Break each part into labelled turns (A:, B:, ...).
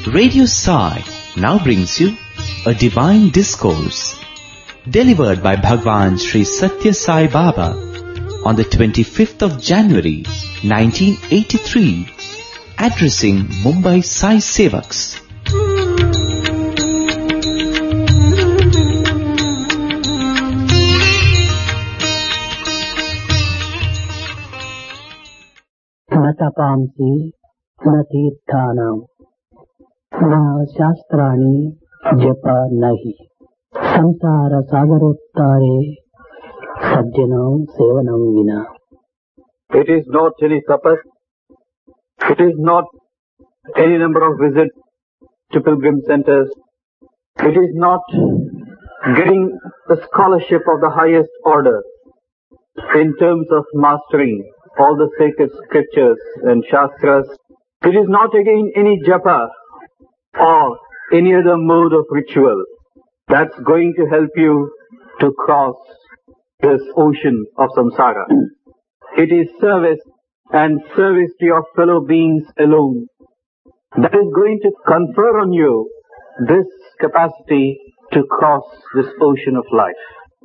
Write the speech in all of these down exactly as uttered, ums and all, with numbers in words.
A: Radio Sai now brings you a divine discourse delivered by Bhagwan Sri Satya Sai Baba on the twenty-fifth of January nineteen eighty-three, addressing Mumbai Sai Sevaks.
B: न तपांसि न तीर्थानां न शास्त्राणि जप नहि संसार सागरोत्तारे सज्जनों सेवनं विना.
C: It is not any tapas, it is not any number of visits to pilgrim centers, it is not getting the scholarship of the highest order in terms of mastering all the sacred scriptures and shastras. It is not again any japa or any other mode of ritual that's going to help you to cross this ocean of samsara. It is service and service to your fellow beings alone that is going to confer on you this capacity to cross this ocean of life.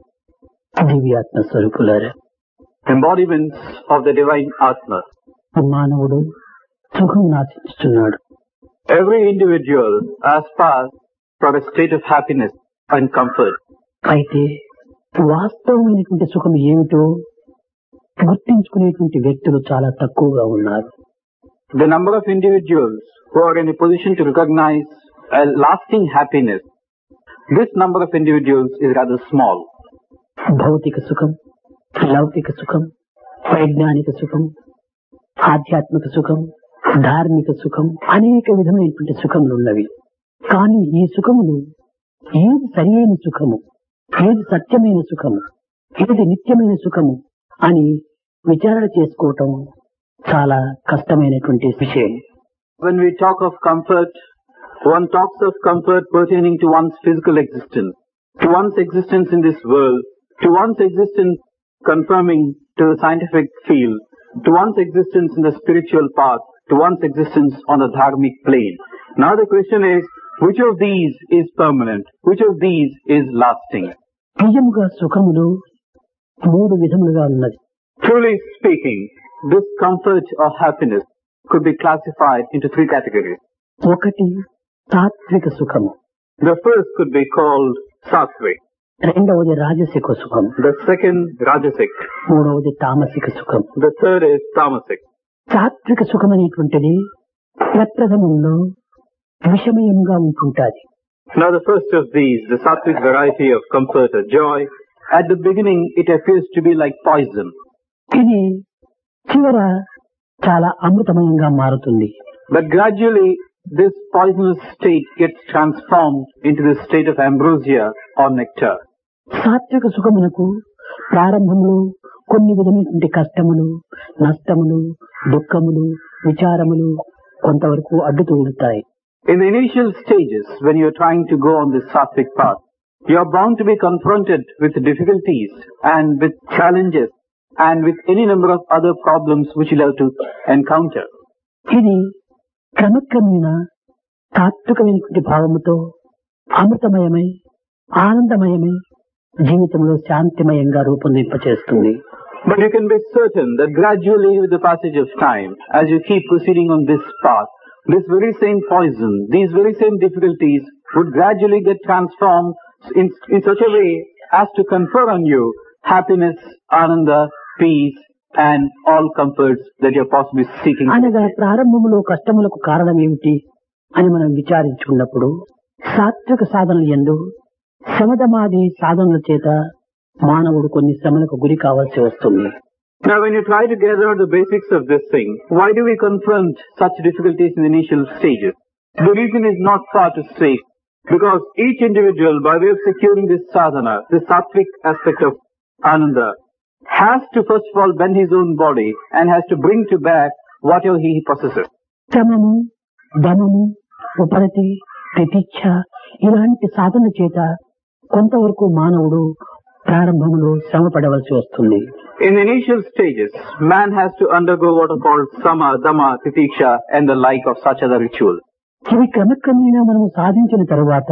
B: దివ్యాత్మ స్వరూపులారా,
C: Embodiments of the divine Atma.
B: మానవుడు సుఖం నాశిస్తున్నాడు.
C: Every individual aspires for a state of happiness and comfort.
B: అయితే వాస్తవమైనటువంటి సుఖం ఏమిటో గుర్తించుకునేటువంటి వ్యక్తులు చాలా తక్కువగా ఉన్నారు.
C: The number of individuals who are in a position to recognize a lasting happiness, this number of individuals is rather small.
B: భౌతిక సుఖం, లౌకిక సుఖం, వైజ్ఞానిక సుఖం, ఆధ్యాత్మిక సుఖం, ధార్మిక సుఖం, అనేక విధమైనటువంటి సుఖములు ఉన్నవి. కానీ ఈ సుఖములు ఏది సరియైన సుఖము, ఏది సత్యమైన సుఖము, ఏది నిత్యమైన సుఖము అని విచారణ చేసుకోవటం చాలా కష్టమైనటువంటి విషయం.
C: When we talk of comfort, one talks of comfort pertaining to one's physical existence, to one's existence in this world, to one's existence confirming to the scientific field, to one's existence in the spiritual path, to one's existence on the dharmic plane. Now the question is, which of these is permanent? Which of these is lasting?
B: నిజముగా సుఖములు మూడు విధములుగా ఉన్నది.
C: Truly speaking, this comfort or happiness could be classified into three categories.
B: ఒకటి తాత్విక సుఖము,
C: The first could be called sattvic,
B: రెండవది రాజసిక సుఖం,
C: the second rajasic,
B: మూడవది తామసిక సుఖం.
C: the third is tamasic.
B: తాత్విక సుఖం అనేటువంటిది ప్రప్రథమంలో విషమయంగా ఉంటుంటాది.
C: Now the first of these, the sattvic variety of comfort or joy, at the beginning it appears to be like poison.
B: ఇది చివర చాలా అమృతమయంగా మారుతుంది.
C: But gradually this poisonous state gets transformed into the state of ambrosia or nectar.
B: సాత్విక సుఖమునకు ప్రారంభంలో కొన్ని విధమైనటువంటి కష్టములు, నష్టములు, దుఃఖములు, విచారములు కొంతవరకు అడ్డుతూ ఉంటాయి.
C: In the initial stages, when you are trying to go on this sattvic path, you are bound to be confronted with difficulties and with challenges and with any number of other problems which you have to encounter.
B: ఇది క్రమక్రమేణా తాత్వికమైనటువంటి భావముతో అమృతమయమై ఆనందమయమై జీవితంలో శాంతిమయంగా రూపొందింపచేస్తుంది.
C: But you can be certain that gradually with the passage of time, as you keep proceeding on this path, this very same poison, these very same difficulties would gradually get transformed in, in such a way as to confer on you happiness, ananda, peace and all comforts that you are possibly seeking.
B: అనగా ప్రారంభంలో కష్టములకు కారణం ఏమిటి అని మనం విచారించుకున్నప్పుడు సాత్విక సాధనలు యందు శమదమాది సాధనల చేత మానవుడు కొన్ని శ్రమలకు గురి కావాల్సి వస్తుంది.
C: Now when you try to gather the basics of this thing, why do we confront such difficulties in the initial stages? The reason is not far to seek, because each individual, by way of securing this sadhana, this sattvic aspect of ananda, has to first of all bend his own body and has to bring to bear whatever he possesses.
B: శ్రమము, ధనము, ఉపరతి, ప్రతీక్ష ఇలాంటి సాధన చేత కొంతవరకు మానవుడు ప్రారంభంలో శ్రమ పడవలసి వస్తుంది.
C: In the initial stages, man has to undergo what are called sama, dhamma, titiksha and the like of such other rituals.
B: ఇవి క్రమక్రమేణా మనము సాధించిన తరువాత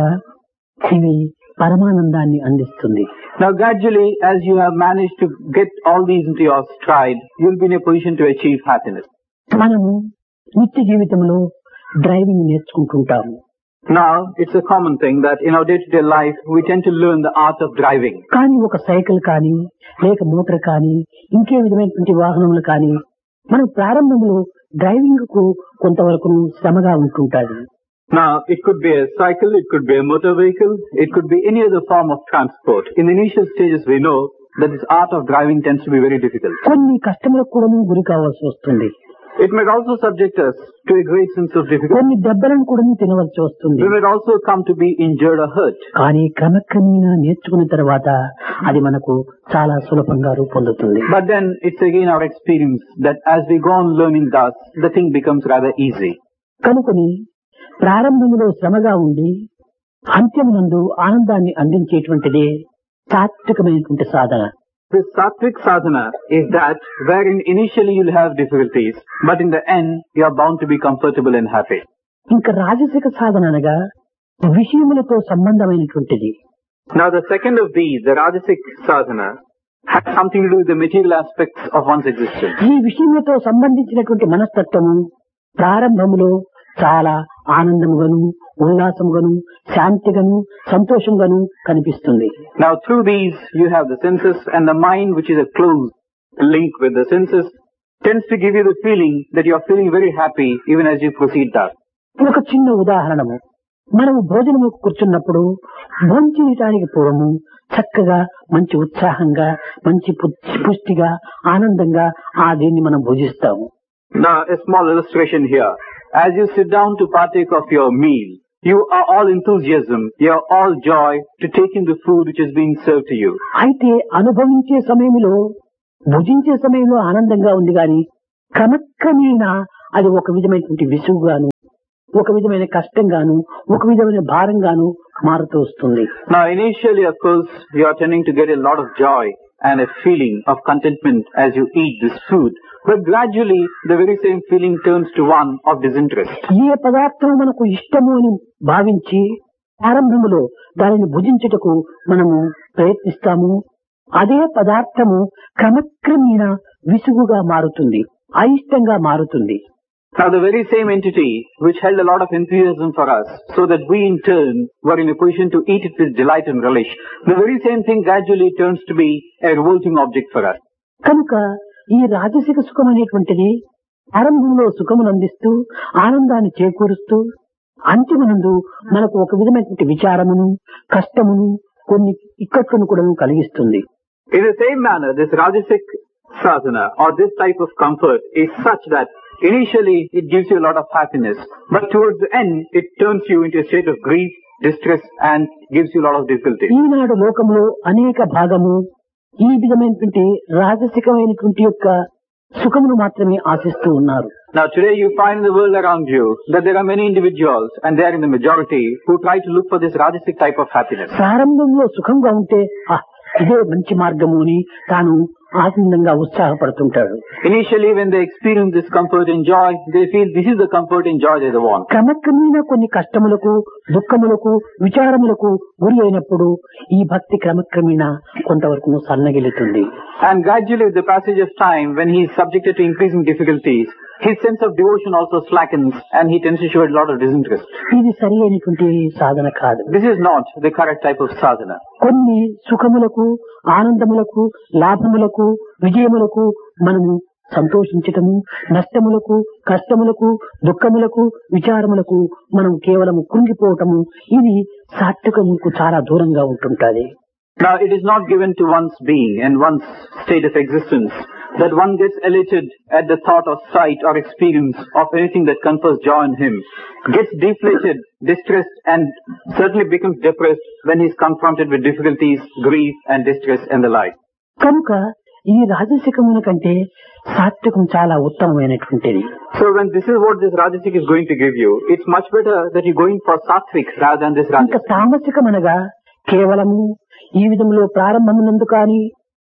B: ఇవి పరమానందాన్ని అందిస్తుంది.
C: Now gradually, as you have managed to get all these into your stride, you'll be in a position to achieve happiness.
B: మనము నిత్య జీవితంలో driving నేర్చుకుంటుంటాము.
C: Now, it's a common thing that in our day-to-day life, we tend to learn the art of driving.
B: కానీ ఒక cycle కానీ లేక motor కానీ ఇంకే విధమైనటువంటి వాహనములు కానీ మనం ప్రారంభంలో డ్రైవింగ్ కు కొంతవరకు శ్రమగా ఉంటుంటాది.
C: Now, it could be a cycle, it could be a motor vehicle, it could be any other form of transport. In the initial stages, we know that this art of driving tends to be very difficult.
B: కొన్ని కష్టములకు కూడా గురి కావాల్సి వస్తుంది.
C: It might also subject us to a great sense of difficulty.
B: కొన్ని దెబ్బలను కూడా తినవలసి వస్తుంది.
C: We might also come to be injured or hurt.
B: కానీ క్రమక్రమేణా నేర్చుకున్న తర్వాత అది మనకు చాలా సులభంగా రూపొందుతుంది.
C: But then it's again our experience that as we go on learning thus, the thing becomes rather easy.
B: కనుకొని ప్రారంభంలో శ్రమగా ఉండి అంత్యమునందు ఆనందాన్ని అందించేటువంటిదే సాత్వికమైనటువంటి సాధన.
C: This sattvic sadhana is that wherein initially you'll have difficulties, but in the end you are bound to be comfortable and happy.
B: ఇంకా రాజసిక సాధన అనగా విషయములతో సంబంధమైనటువంటిది.
C: Now the second of these, the rajasic sadhana, has something to do with the material aspects of one's existence.
B: ఈ విషయములతో సంబంధించినటువంటి మనస్తత్వము ప్రారంభములో చాలా ఆనందముగాను ఉల్లాసముగాను శాంతిగాను సంతోషంగాను కనిపిస్తుంది.
C: Now through these you have the senses, and the mind, which is a close link with the senses, tends to give you the feeling that you are feeling very happy even as you proceed thus.
B: ఒక చిన్న ఉదాహరణము, మనము భోజనముకు కూర్చున్నప్పుడు భోంచేయటానికి పూర్వము చక్కగా మంచి ఉత్సాహంగా మంచి పుష్టిగా ఆనందంగా ఆ దీన్ని మనం భుజిస్తాము.
C: Now a small illustration here. As you sit down to partake of your meal, you are all enthusiasm, you are all joy to take in the food which is being served to you.
B: అయితే అనుభవించే సమయంలో భుజించే సమయంలో ఆనందంగా ఉంది గాని క్రమక్రమేణా అది ఒక విధమైనటువంటి విసుగుగాను ఒక విధమైన కష్టంగాను ఒక విధమైన భారంగాను మారుతూ వస్తుంది.
C: Now initially of course you are tending to get a lot of joy and a feeling of contentment as you eat this food. But gradually, the very same feeling turns to one of disinterest.
B: ఏ పదార్థం మనకు ఇష్టము అని భావించి ప్రారంభములో దానిని భుజించుటకు మనము ప్రయత్నిస్తాము, అదే పదార్థము క్రమక్రమేణా విసుగుగా మారుతుంది, అయిష్టంగా మారుతుంది.
C: Now the very same entity which held a lot of enthusiasm for us, so that we in turn were in a position to eat it with delight and relish, the very same thing gradually turns to be a revolting object for us.
B: కనుక ఈ రాజసిక సుఖం అనేటువంటిది ఆరంభంలో సుఖమును అందిస్తూ ఆనందాన్ని చేకూరుస్తూ అంతిమనందు మనకు ఒక విధమైనటువంటి విచారమును కష్టమును కొన్ని ఇక్కట్లను కూడా కలిగిస్తుంది.
C: In the same manner, this rajasic sadhana or this type of comfort is such that initially it gives you a lot of happiness, but towards the end it turns you into a state of grief, distress and gives you a lot of difficulty.
B: ఈనాడు లోకంలో అనేక భాగము ఈ విధమైనటువంటి రాజసికమైనటువంటి యొక్క సుఖమును మాత్రమే ఆశిస్తూ ఉన్నారు.
C: Now today you find in the world around you that there are many individuals, and they are in the majority, who try to look for this rajasic type of happiness.
B: ప్రారంభంలో సుఖంగా ఉంటే ఇదే మంచి మార్గము అని తాను ఆనందంగా ఉత్సాహపడుతుంటాడు.
C: Initially when they experience this comfort and joy, they feel this is the comfort and joy they want.
B: క్రమక్రమేణా కొన్ని కష్టములకు దుఃఖములకు విచారములకు గురి అయినప్పుడు ఈ భక్తి క్రమక్రమేణా కొంతవరకు సన్నగిలుతుంది.
C: And gradually with the passage of time, when he is subjected to increasing difficulties, his sense of devotion also slackens and he tends to show a lot of disinterest.
B: ఇది సరి అయినటువంటి సాధన కాదు.
C: This is not the correct type of sadhana.
B: కొన్ని సుఖములకు ఆనందములకు లాభములకు విజయములకు మనము సంతోషించటము, నష్టములకు కష్టములకు దుఃఖములకు విచారములకు మనం కేవలం కృంగిపోవటము ఇది సాత్వికముకు చాలా దూరంగా ఉంటుంటది.
C: Now it is not given to one's being and one's state of existence that one gets elated at the thought of sight or experience of anything that confers joy in him, gets deflated, distressed and certainly becomes depressed when he is confronted with difficulties, grief and distress and the like.
B: కనుక ఈ రాజసికమున కంటే సాత్వికం చాలా ఉత్తమమైనటువంటిది.
C: So when this is what this rajasic is going to give you, it's much better that you go in for sattvic rather than this
B: ఇంకా
C: rajasic.
B: తామసికమనగా కేవలము ఈ విధంలో ప్రారంభమునందు కానీ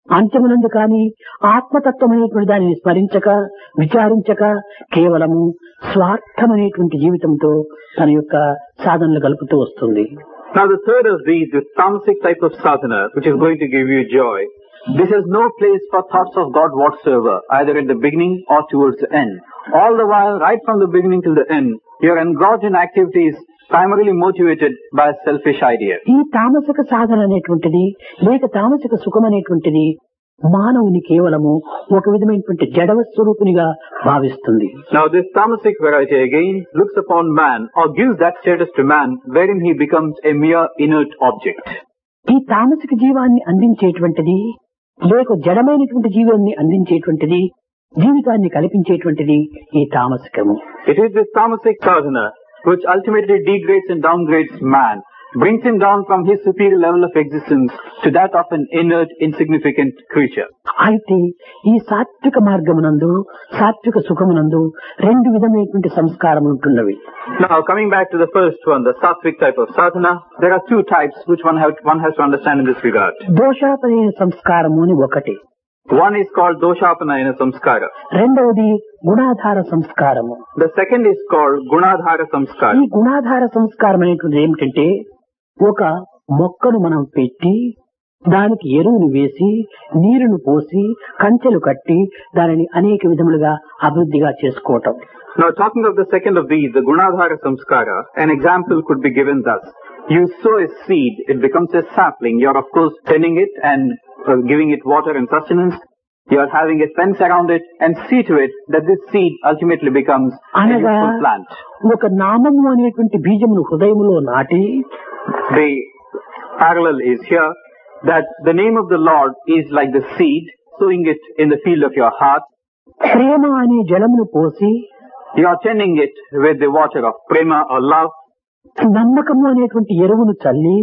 B: అంత్యమునందు కాని ఆత్మతత్వమైనటువంటి దానిని స్మరించక విచారించక కేవలము స్వార్థమనేటువంటి జీవితంతో తన యొక్క సాధనలు గలుపుతూ వస్తుంది.
C: Now the third of these, the tamasic type of sadhana, which is going to give you joy, this has no place for thoughts of God whatsoever, either at the beginning or towards the end. All the while, right from the beginning till the end, you are engaged in activities primarily motivated by a selfish idea.
B: ఈ తామసిక సాధన అనేటువంటిది లేక తామసిక సుఖం అనేటువంటిది మానవుని కేవలము ఒక విధమైనటువంటి జడవ స్వరూపునిగా భావిస్తుంది.
C: Now this tamasic variety again looks upon man or gives that status to man wherein he becomes a mere inert object.
B: ఈ తామసిక జీవాన్ని అందించేటువంటిది లేక జడమైనటువంటి జీవాన్ని అందించేటువంటిది జీవితాన్ని కల్పించేటువంటిది ఈ తామసికము.
C: It is this tamasic sadhana which ultimately degrades and downgrades man, brings him down from his superior level of existence to that of an inert, insignificant creature.
B: అయితే ఈ సాత్విక మార్గమునందు సాత్విక సుఖమునందు రెండు విధమైనటువంటి సంస్కారములు ఉంటున్నవి.
C: Now coming back to the first one, the sattvic type of sadhana, there are two types which one, have, one has to understand in this regard.
B: దోషాపనైన సంస్కారము అని ఒకటి.
C: One is called doshapanayana samskara.
B: రెండవది గుణాధార సంస్కారము.
C: The second is called gunadhara samskara.
B: ఈ గుణాధార సంస్కారం అనేటువంటిది ఏమిటంటే ఒక మొక్కను మనం పెట్టి దానికి ఎరువును వేసి నీరును పోసి కంచెలు కట్టి దానిని అనేక విధములుగా అభివృద్ధిగా చేసుకోవటం.
C: Now talking of the second of these, the gunadhara samskara, an example could be given thus. You sow a seed, it becomes a sapling. You are of course tending it and uh, giving it water and sustenance. You are having a fence around it and see to it that this seed ultimately becomes a useful plant.
B: ఒక నామము అనేటువంటి బీజమును హృదయములో నాటి,
C: the parallel is here that the name of the Lord is like the seed, sowing it in the field of your heart.
B: ప్రేమ అనే జలమును పోసి,
C: you are tending it with the water of prema or love.
B: నమ్మకము అనేటువంటి ఎరువును చల్లి,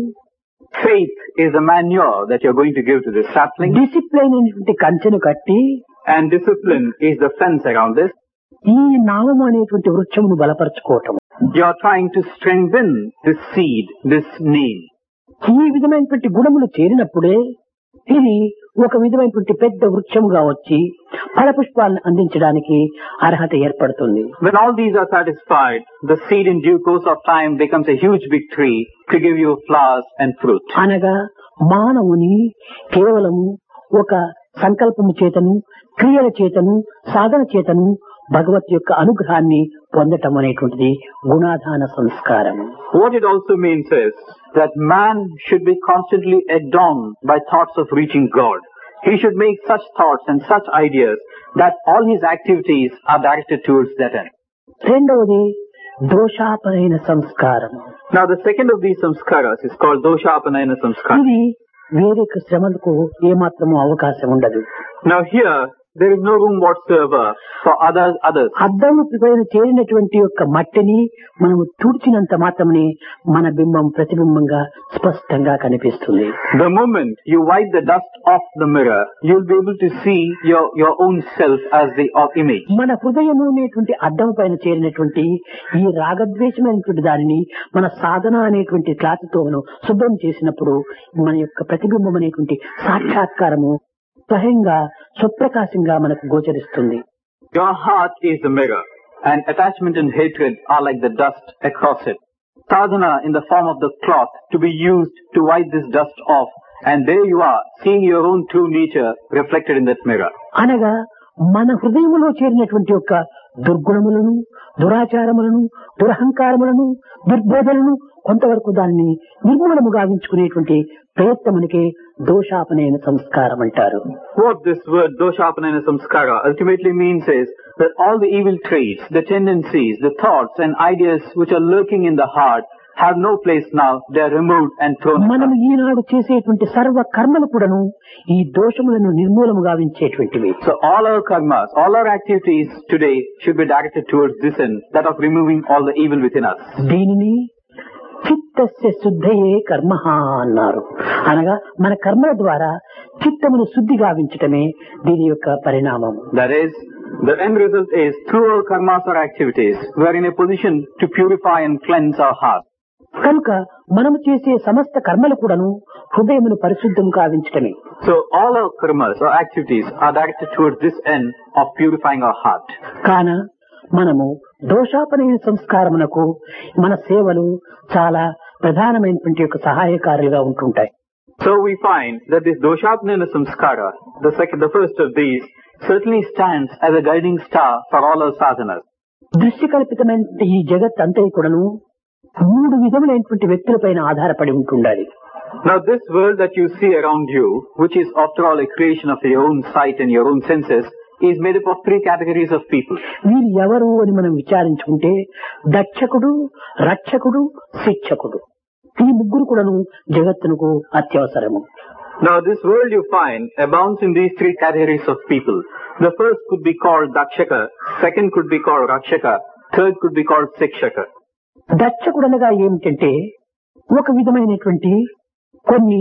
C: faith is the manure that you are going to give to this sapling.
B: Discipline అనేటువంటి కంచెను కట్టి,
C: and discipline is the fence around this.
B: ఈ నామము అనేటువంటి వృక్షమును బలపరచుకోవటం.
C: You are trying to strengthen this seed, this name.
B: ఈ విధమైనటువంటి గుణములు చేరినప్పుడే ఇది ఒక విధమైనటువంటి పెద్ద వృక్షముగా వచ్చి ఫలపుష్పాలను అందించడానికి అర్హత ఏర్పడుతుంది.
C: When all these are satisfied, the seed in due course of time becomes a huge big tree to give you flowers and fruit.
B: అనగా మానవుని కేవలము ఒక సంకల్పము చేతను క్రియల చేతను సాధన చేతను భగవత్ యొక్క అనుగ్రహాన్ని పొందటం అనేటువంటిది గుణాధాన సంస్కారము.
C: What it also means is that man should be constantly adorned by thoughts of reaching God. He should make such thoughts and such ideas that all his activities are directed towards that end.
B: రెండవది దోషాపనైన సంస్కారము.
C: Now the second of these samskaras is called doshapanayana samskara.
B: ఇది వేరే శ్రమలకు ఏమాత్రము అవకాశం ఉండదు.
C: Now here there is no room whatsoever for others others.
B: అద్దము పైన చేరినటువంటి యొక్క మట్టిని మనము తుడిచినంత మాత్రమే మన బింబం ప్రతిబింబంగా స్పష్టంగా కనిపిస్తుంది.
C: The moment you wipe the dust off the mirror, you will be able to see your your own self as the image.
B: మన హృదయము అనేటువంటి అద్దము పైన చేరినటువంటి ఈ రాగద్వేషమైనటువంటి దానిని మన సాధన అనేటువంటి క్లాత్తో మనం శుభ్రం చేసినప్పుడు మన యొక్క ప్రతిబింబం అనేటువంటి సాక్షాత్కారము స్వయంగా స్వప్రకాశంగా మనకు గోచరిస్తుంది.
C: Your heart is the mirror, and attachment and hatred are like the dust across it. Sadhana in the form of the cloth to be used to wipe this dust off, and there you are, seeing your own true nature reflected in that mirror.
B: అనగా మన హృదయములో చేరినటువంటి యొక్క దుర్గుణములను, దురాచారములను, దురహంకారములను, దుర్బోధలను కొంతవరకు దాన్ని నిర్మూలము గావించుకునేటువంటి ప్రయత్నమునికే దోషాపనైన సంస్కారం అంటారు.
C: What this word doshapanayana samskara ultimately means is that all the evil traits, the tendencies, the thoughts and ideas which are lurking in the heart have no place now. They are removed and thrown aside.
B: మనం ఈనాడు చేసేటువంటి సర్వ కర్మలు కూడాను ఈ దోషములను నిర్మూలము గావించేటువంటివి.
C: So all our karmas, all our activities today should be directed towards this end, that of removing all the evil within us.
B: దీనిని చిత్తస్య శుద్ధయే కర్మ అన్నారు. అనగా మన కర్మల ద్వారా చిత్తమును శుద్ధి గావించటమే దీని యొక్క పరిణామం.
C: That is, the end result is through our karmas or activities, we are in a position to purify and cleanse our heart.
B: కనుక మనము చేసే సమస్త కర్మలు కూడాను హృదయమును పరిశుద్ధం కావించటమే.
C: So all our karmas or activities are directed towards this end of purifying our heart.
B: కాన మనము దోషాపనయ సంస్కారమునకు మన సేవలు చాలా ప్రధానమైనటువంటి యొక్క సహాయకారులుగా ఉంటుంటాయి.
C: So we find that this doshapnana samskara, the second, the first of these, certainly stands as a guiding star for all our sadhanas.
B: దృశ్యకల్పితమైన ఈ జగత్ అంతా కూడాను మూడు విధములైనటువంటి వ్యక్తులపైన ఆధారపడి ఉంటుండాలి.
C: Now this world that you see around you, which is after all a creation of your own sight and your own senses, is made up of three categories of people.
B: వీరు ఎవరు అని మనం విచారించుకుంటే దక్షకుడు, రక్షకుడు, శిక్షకుడు, ఈ ముగ్గురు కూడాను జగత్తునకు అత్యవసరము.
C: Now this world you find abounds in these three categories of people. The first could be called dakshaka, second could be called rakshaka, third could be called shikshaka.
B: దక్షకుడు అనగా ఏమిటంటే ఒక విధమైనటువంటి కొన్ని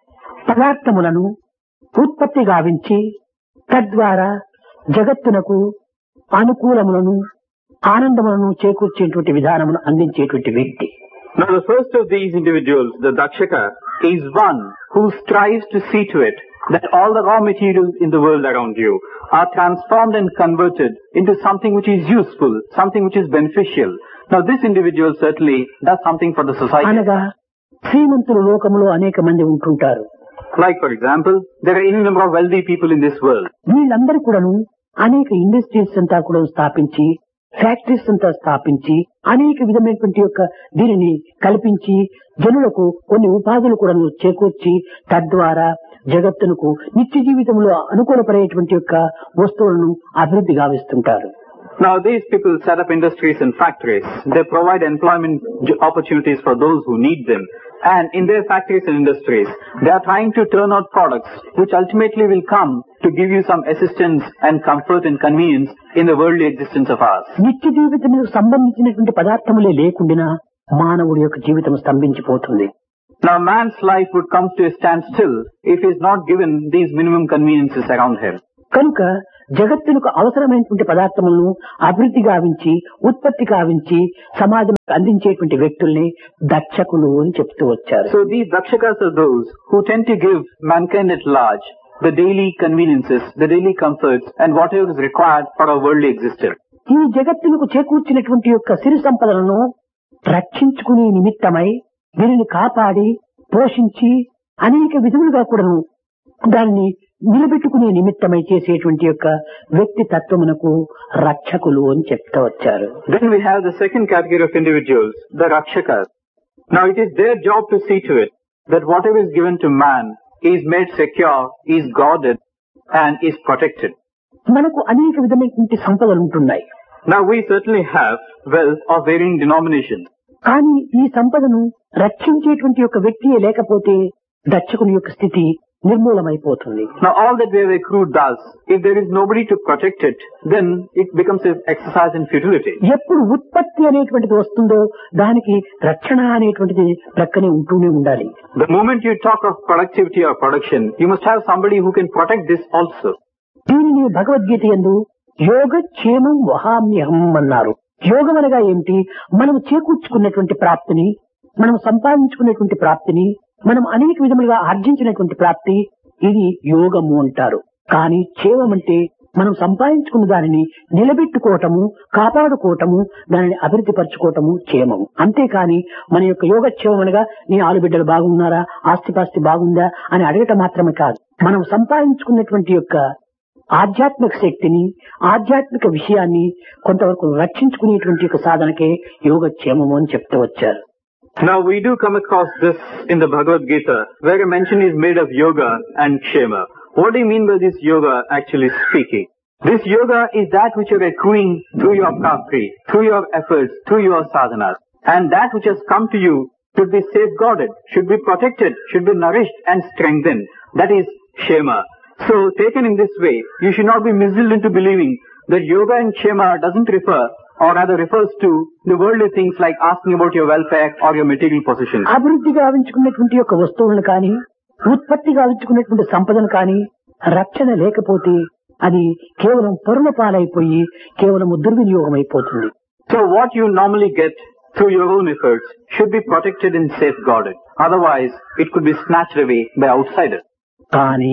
B: పదార్థములను ఉత్పత్తి గావించి తద్వారా జగత్తునకు అనుకూలములను ఆనందములను చేకూర్చేటువంటి విధానమును అందించేటువంటి వ్యక్తి.
C: Now the first of these individuals, the dakshaka, is one who strives to see to it that all the raw materials in the world around you are transformed and converted into something which is useful, something which is beneficial. Now this individual certainly does something for the society.
B: అనగా శ్రీమంతుల లోకములో అనేక మంది ఉంటుంటారు.
C: Like for example, there are any number of wealthy people in this world.
B: వీళ్ళందరూ కూడాను అనేక industries అంతా కూడా స్థాపించి, ఫ్యాక్టరీస్ అంతా స్థాపించి, అనేక విధమైనటువంటి యొక్క దీనిని కల్పించి జనులకు కొన్ని ఉపాధులు కూడా చేకూర్చి తద్వారా జగత్తునకు నిత్య జీవితంలో అనుకూలపడేటువంటి యొక్క వస్తువులను అభివృద్ధి గావిస్తుంటారు.
C: Now these people set up industries and factories. They provide employment opportunities for those who need them. And in their factories and industries, they are trying to turn out products which ultimately will come to give you some assistance and comfort and convenience in the worldly existence of ours.
B: నిత్య జీవితానికి సంబంధించినటువంటి పదార్థములే లేకుండా మానవుడి యొక్క జీవితం స్తంభించిపోతుంది.
C: Now man's life would come to a standstill if he is not given these minimum conveniences around him.
B: కనుక జగత్తునకు అవసరమైనటువంటి పదార్థములను అభివృద్ధి గావించి ఉత్పత్తి గావించి సమాజం అందించేటువంటి వ్యక్తుల్ని దక్షకులు అని చెప్తూ వచ్చారు.
C: So these dakshakas are those who tend to give mankind at large the daily conveniences, the daily comforts and whatever is required for our worldly existence.
B: ఈ జగత్తునకు చేకూర్చినటువంటి యొక్క సిరి సంపదలను రక్షించుకునే నిమిత్తమై దీనిని కాపాడి పోషించి అనేక విధములుగా కూడాను దాన్ని నిలబెట్టుకునే నిమిత్తమై చేసేటువంటి యొక్క వ్యక్తి తత్వమునకు రక్షకులు అని చెప్తూ వచ్చారు.
C: Then we have the second category of individuals, the rakshakas. Now it is their job to see to it that whatever is given to man is made secure, is guarded and is protected.
B: మనకు అనేక విధమైనటువంటి సంపదలు ఉంటున్నాయి.
C: Now we certainly have wealth of varying denominations.
B: కానీ ఈ సంపదను రక్షించేటువంటి యొక్క వ్యక్తియే లేకపోతే దక్షకుని యొక్క స్థితి నిర్మూలమైపోతుంది.
C: Now all that we have accrued does, if there is nobody to protect it, then it becomes an exercise in futility.
B: ఎప్పుడు ఉత్పత్తి అనేటువంటిది వస్తుందో దానికి రక్షణ అనేటువంటిది ప్రక్కనే ఉంటూనే ఉండాలి.
C: The moment you talk of productivity or production, you must have somebody who can protect this also.
B: దీనిని భగవద్గీత యందు యోగక్షేమం వహామ్యహం అన్నారు. యోగం అనగా ఏమిటి? మనం చేకూర్చుకున్నటువంటి ప్రాప్తిని, మనం సంపాదించుకున్నటువంటి ప్రాప్తిని, మనం అనేక విధములుగా ఆర్జించినటువంటి ప్రాప్తి, ఇది యోగము అంటారు. కానీ క్షేమం అంటే మనం సంపాదించుకున్న దానిని నిలబెట్టుకోవటము, కాపాడుకోవటము, దానిని అభివృద్ధి పరచుకోవటము క్షేమము. అంతేకాని మన యొక్క యోగక్షేమం అనగా నీ ఆలుబిడ్డలు బాగున్నారా, ఆస్తిపాస్తి బాగుందా అని అడగటం మాత్రమే కాదు. మనం సంపాదించుకున్నటువంటి యొక్క ఆధ్యాత్మిక శక్తిని, ఆధ్యాత్మిక విషయాన్ని కొంతవరకు రక్షించుకునేటువంటి యొక్క సాధనకే యోగక్షేమము అని చెప్తూ వచ్చారు.
C: Now we do come across this in the Bhagavad Gita, where a mention is made of yoga and kshema. What do you mean by this yoga actually speaking? This yoga is that which you are accruing through your bhakti, through your efforts, through your sadhanas. And that which has come to you should be safeguarded, should be protected, should be nourished and strengthened. That is kshema. So taken in this way, you should not be misled into believing that yoga and kshema doesn't refer, or rather refers to the worldly things like asking about your welfare or your material possessions.
B: అభివృద్ధి గావించుకున్నటువంటి యొక్క వస్తువులను కానీ, ఉత్పత్తి గావించుకున్నటువంటి సంపదను కానీ రక్షణ లేకపోతే అది కేవలం పొరుల పాలైపోయి కేవలం దుర్వినియోగం అయిపోతుంది.
C: So what you normally get through your own efforts, should be protected and safeguarded. Otherwise, it could be snatched away by outsiders.
B: కానీ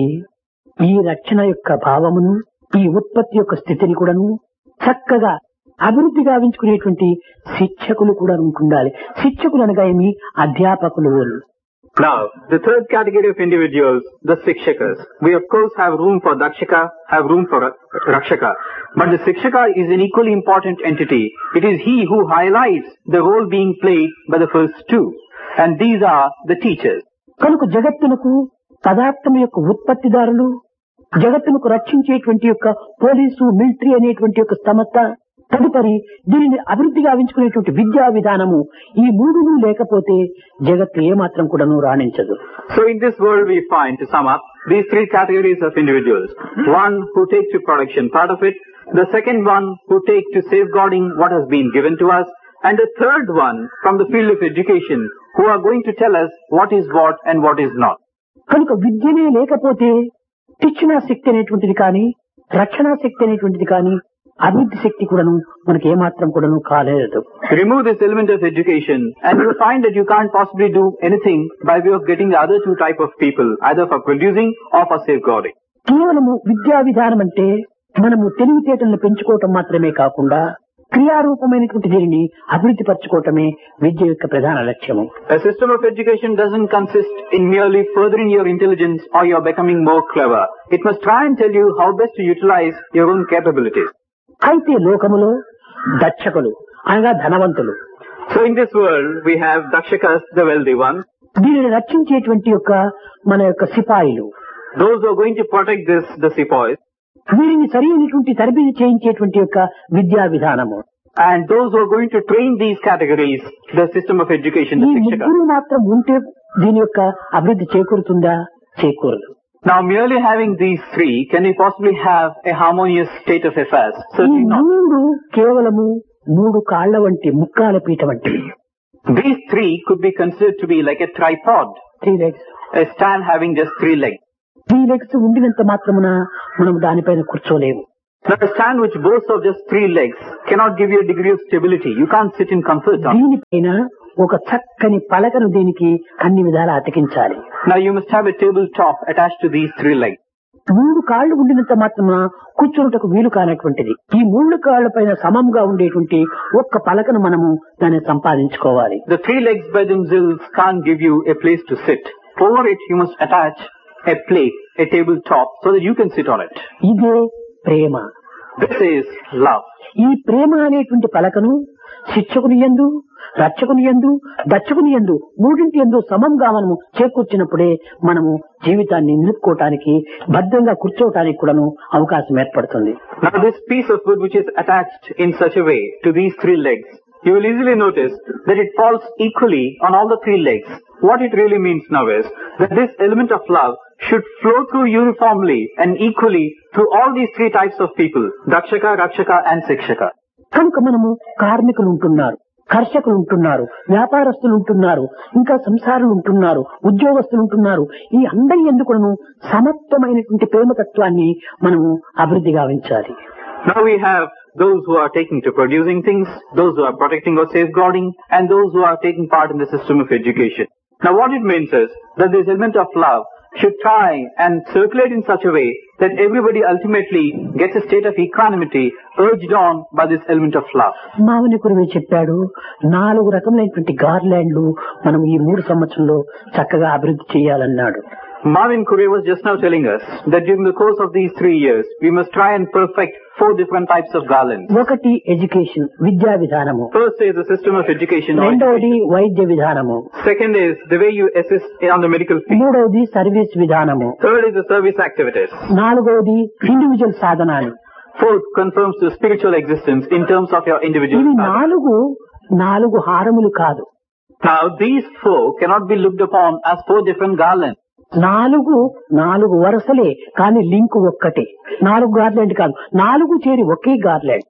B: ఈ రక్షణ యొక్క భావమును, ఈ ఉత్పత్తి యొక్క స్థితిని కూడాను చక్కగా అభివృద్ధి గావించుకునేటువంటి శిక్షకులు కూడా ఉండాలి. శిక్షకులు అనగా ఏమి? అధ్యాపకులు.
C: Now, the third category of individuals, the Sikshakas. We of course have room for Dakshaka, have room for Rakshaka. But the Sikshaka is an equally important entity. It is he who highlights the role being played by the first two. And these are the teachers.
B: కనుక జగత్తునకు పదార్థం యొక్క ఉత్పత్తిదారులు, జగత్తునకు రక్షించేటువంటి యొక్క police, military అనేటువంటి యొక్క సంస్థ, తదుపరి దీనిని అభివృద్ధి గావించుకునేటువంటి విద్యా విధానము, ఈ మూడును లేకపోతే జగత్తు ఏమాత్రం కూడాను రాణించదు.
C: So in this world we find, to sum up, these three categories of individuals. One who take to production part of it, the second one who take to safeguarding what has been given to us, and the third one from the field of education who are going to tell us what is what and what is not.
B: కనుక విద్యనే లేకపోతే శిక్షణా శక్తి అనేటువంటిది కానీ, రక్షణా శక్తి అనేటువంటిది కానీ, అభివృద్ధి శక్తి కూడాను మనకి ఏమాత్రం కూడాను కాలేదు.
C: Remove this element of education and you will find that you can't possibly do anything by way of getting the other two type of people, either for producing or for safeguarding.
B: కేవలము విద్యా విధానం అంటే మనము తెలివితేటలను పెంచుకోవటం మాత్రమే కాకుండా క్రియారూపమైనటువంటి దీనిని అభివృద్ధి పరచుకోవటమే విద్య యొక్క ప్రధాన లక్ష్యము.
C: A system of education doesn't consist in merely furthering your intelligence or your becoming more clever. It must try and tell you how best to utilize your own capabilities.
B: అయితే లోకములో దక్షకులు అనగా ధనవంతులు.
C: So in this world we have Dakshakas, the wealthy ones.
B: దీనిని రక్షించేటువంటి యొక్క మన యొక్క సిపాయిలు.
C: Those who are going to protect this, the sepoys.
B: వీరిని సరైనటువంటి తరబేతి చేయించేటువంటి యొక్క విద్యా విధానము.
C: And those who are going to train these categories, the system of education, the
B: ఈ
C: Sikshakas.
B: ముగ్గురు మాత్రం ఉంటే దీని యొక్క అభివృద్ధి చేకూరుతుందా? చేకూరదు.
C: Now merely having these three, can we possibly have a harmonious state of affairs?
B: ఈ
C: Certainly not.
B: మూడు కేవలము మూడు కాళ్ల వంటి, ముక్కాల పీట వంటి.
C: These three could be considered to be like a tripod,
B: three legs.
C: a stand having just three legs.
B: Three legs ఉండినంత మాత్రమున మనం దానిపైన కూర్చోలేము.
C: Now a stand which boasts of just three legs cannot give you a degree of stability. You can't sit in comfort on it.
B: దీనిపైన ఒక చక్కని పలకను దీనికి అన్ని విధాలా అతికించాలి.
C: Now you must have a tabletop attached to these three legs.
B: మూడు కాళ్లు ఉండినంత మాత్రమున కూర్చున్నటకు వీలు కానటువంటిది. ఈ మూడు కాళ్ల పైన సమంగా ఉండేటువంటి ఒక్క పలకను మనము దాన్ని సంపాదించుకోవాలి.
C: The three legs by themselves can't give you a place to sit. Over it you must attach a plate, a tabletop, so that you can sit on it.
B: ఇదే ప్రేమ.
C: This is love.
B: ఈ ప్రేమ అనేటువంటి పలకను శిక్షకుని యందు, రక్షకుని యందు, దక్షకుని యందు, మూడింటి యందు సమంగా మనము చేకూర్చినప్పుడే మనము జీవితాన్ని నిలుపుకోవటానికి, భద్రంగా కూర్చోవటానికి కూడాను అవకాశం ఏర్పడుతుంది.
C: Now this piece of wood which is attached in such a way to these three legs, you will easily notice that it falls equally on all the three legs. What it really means now is that this element of love should flow through uniformly and equally through all these three types of people, Dakshaka, Rakshaka and Sikshaka.
B: కనుక మనము కార్మికులు ఉంటున్నారు, కర్షకులు ఉంటున్నారు, వ్యాపారస్తులు ఉంటున్నారు, ఇంకా సంసారులు ఉంటున్నారు, ఉద్యోగస్తులు ఉంటున్నారు. ఈ అందరి ఎందుకును సమత్వమైనటువంటి ప్రేమతత్వాన్ని మనము అభివృద్ధి గావించాలి.
C: Now we have those who are taking to producing things, those who are protecting or safeguarding, and those who are taking part in the system of education. Now what it means is that this element of love should try and circulate in such a way that everybody ultimately gets a state of equanimity urged on by this element of love.
B: మామని కురువే చెప్పాడు, నాలుగు రకములైనటువంటి గార్లాండ్లు మనం ఈ మూడు సంవత్సరంలో చక్కగా అభివృద్ధి చేయాలన్నాడు.
C: Marvin Curry was just now telling us that during the course of these three years, we must try and perfect four different types of garlands.
B: ఒకటి ఎడ్యుకేషన్, విద్యా విధానము.
C: First is the system of education.
B: రెండవది వైద్య విధానము.
C: Second is the way you assist on the medical field.
B: మూడవది service విధానము.
C: Third is the service activities.
B: నాలుగవది individual సాధనాలు.
C: Fourth confirms the spiritual existence in terms of your individual
B: ఇవి
C: sadhana.
B: నాలుగు నాలుగు హారములు కాదు.
C: Now these four cannot be looked upon as four different garlands.
B: నాలుగు నాలుగు వరుసలే కానీ లింక్ ఒక్కటే. నాలుగు గార్లాండ్ కాదు, నాలుగు చేరి ఒకే garland.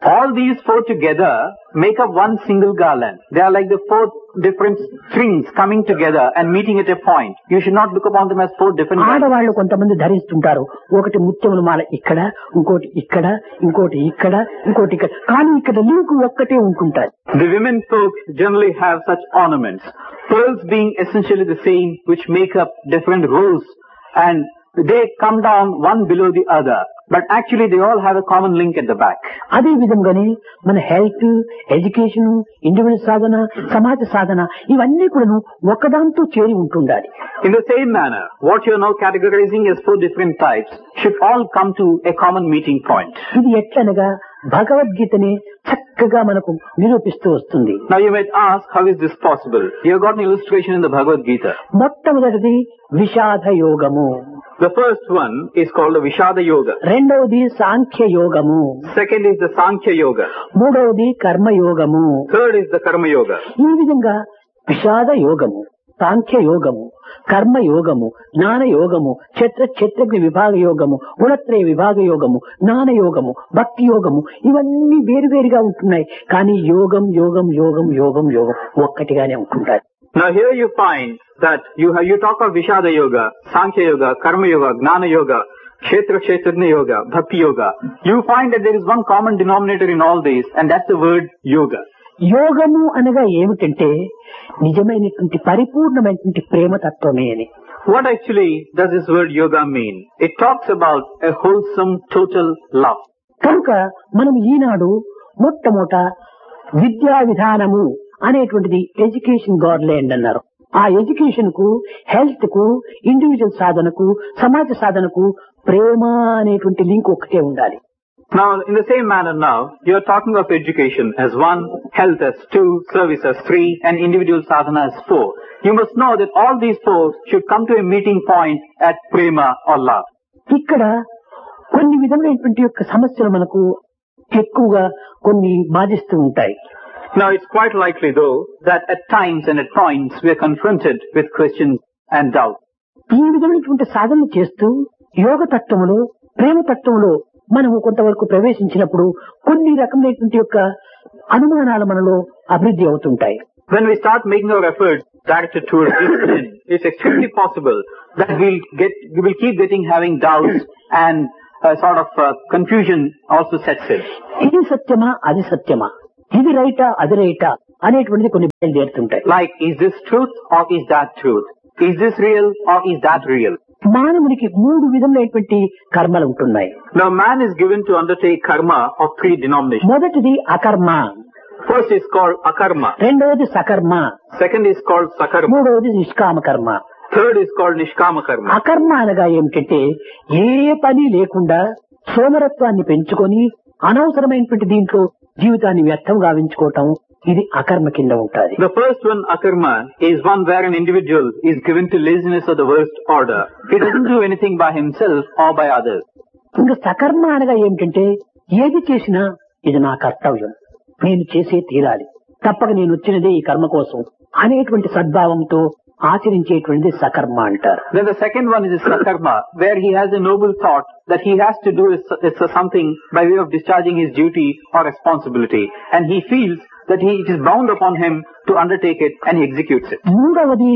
C: All these four together make up one single garland. They are like the four different strings coming together and meeting at a point. You should not look upon them as four different garlands.
B: ఆడవాళ్ళు కొంతమంది ధరిస్తుంటారు. ఒకటి ముత్యముల మాల ఇక్కడ, ఇంకోటి ఇక్కడ, ఇంకోటి ఇక్కడ, ఇంకోటి ఇక్కడ. కానీ ఇక్కడ లింక్ ఒక్కటే ఉంటుంటారు.
C: The women folk generally have such ornaments. Pearls being essentially the same, which make up different rows, and they come down one below the other. But actually they all have a common link at the back.
B: అదే విధంగానే మన health, education, individual సాధన, సమాజ సాధన ఇవన్నీ కూడా ఒకదాంతో చేరి ఉంటుండాలి.
C: In the same manner, what you are now categorizing as four different types should all come to a common meeting point.
B: ఇది ఎట్లనగా భగవద్గీతని చక్కగా మనకు నిరూపిస్తూ వస్తుంది.
C: Now you might ask, how is this possible? You have got an illustration in the Bhagavad Gita.
B: మొట్టమొదటిది విషాద యోగము.
C: The first one is called the Vishada Yoga.
B: రెండవది సాంఖ్య యోగము.
C: Second is the Sankhya Yoga.
B: మూడవది కర్మ యోగము.
C: Third is the Karma Yoga.
B: ఈ విధంగా విషాద యోగము, సాంఖ్య యోగము, కర్మ యోగము, జ్ఞాన యోగము, క్షేత్ర క్షేత్రజ్ఞ విభాగ యోగము, గుణత్రయ విభాగ యోగము, జ్ఞాన యోగము, భక్తి యోగము ఇవన్నీ వేరువేరుగా ఉంటున్నాయి. కానీ యోగం యోగం యోగం యోగం యోగం ఒక్కటిగానే ఉంటుంటాయి.
C: Now here you find that you have, you talk of Vishada Yoga, Sankhya Yoga, Karma Yoga, Gnana Yoga, Kshetra Kshetrajna Yoga, Bhakti Yoga. You find that there is one common denominator in all these, and that's the word Yoga.
B: యోగము అనగా ఏమిటంటే నిజమైనటువంటి పరిపూర్ణమైనటువంటి ప్రేమ తత్వమే అని.
C: What actually does this word Yoga mean? It talks about a wholesome, total love.
B: కనుక మనం ఈనాడు మొట్టమొదట విద్యా విధానము అనేటువంటిది ఎడ్యుకేషన్ గార్లాండ్ అన్నారు. ఆ ఎడ్యుకేషన్ కు, హెల్త్ కు, ఇండివిజువల్ సాధనకు, సమాజ సాధనకు ప్రేమ అనేటువంటి లింక్ ఒకటే ఉండాలి.
C: Now, in the same manner now, you are talking of education as one, health as two, service as three, and individual sadhana as four. You must know that all these four should come to a meeting point at prema or love.
B: ఇక్కడ కొన్ని విధమైనటువంటి యొక్క సమస్యలు మనకు ఎక్కువగా కొన్ని బాధిస్తూ ఉంటాయి.
C: Now, it's quite likely though that at times and at points we are confronted with questions and doubts.
B: ఈ విధమైనటువంటి సాధనలు చేస్తూ యోగ తత్వములో, ప్రేమ తత్వంలో మనము కొంతవరకు ప్రవేశించినప్పుడు కొన్ని రకమైనటువంటి యొక్క అనుమానాలు మనలో అభివృద్ధి అవుతుంటాయి.
C: When we start making our efforts directed towards discipline, it's extremely possible that we'll get, we will keep getting having doubts and a sort of uh, confusion also sets in.
B: ఇది సత్యమా, అది సత్యమా, ఇది రైటా, అది రైటా అనేటువంటిది కొన్ని బయలుదేరుతుంటాయి.
C: Like, is this truth or is that truth? Is this real or is that real?
B: మానవునికి మూడు విధములైనటువంటి కర్మలు ఉంటున్నాయి.
C: Now man is given to undertake karma of three denominations.
B: మొదటిది అకర్మ,
C: First is called akarma.
B: రెండవది సకర్మ,
C: Second is called sakarma.
B: మూడవది నిష్కామ కర్మ.
C: Third is called nishkama karma.
B: అకర్మ అనగా ఏమిటంటే ఏ పని లేకుండా సోమరత్వాన్ని పెంచుకొని అనవసరమైనటువంటి దీంట్లో జీవితాన్ని వ్యర్థం గావించుకోవటం, ఇది అకర్మ కింద ఉంటుంది.
C: The first one, akarma, is one where an individual is given to laziness of the worst order. He doesn't do anything by himself or by others.
B: ఇంకా సకర్మ అనగా ఏమిటంటే ఏది చేసినా ఇది నా కర్తవ్యం, నేను చేసే తీరాలి, తప్పక నేను వచ్చినదే ఈ కర్మ కోసం అనేటువంటి సద్భావంతో ఆచరించేటువంటిది సకర్మ అంటారు.
C: Then the second one is sakarma, where he has a noble thought that he has to do it's something by way of discharging his duty or responsibility, and he feels that he, it is bound upon him to undertake it, and he executes it.
B: మూడవది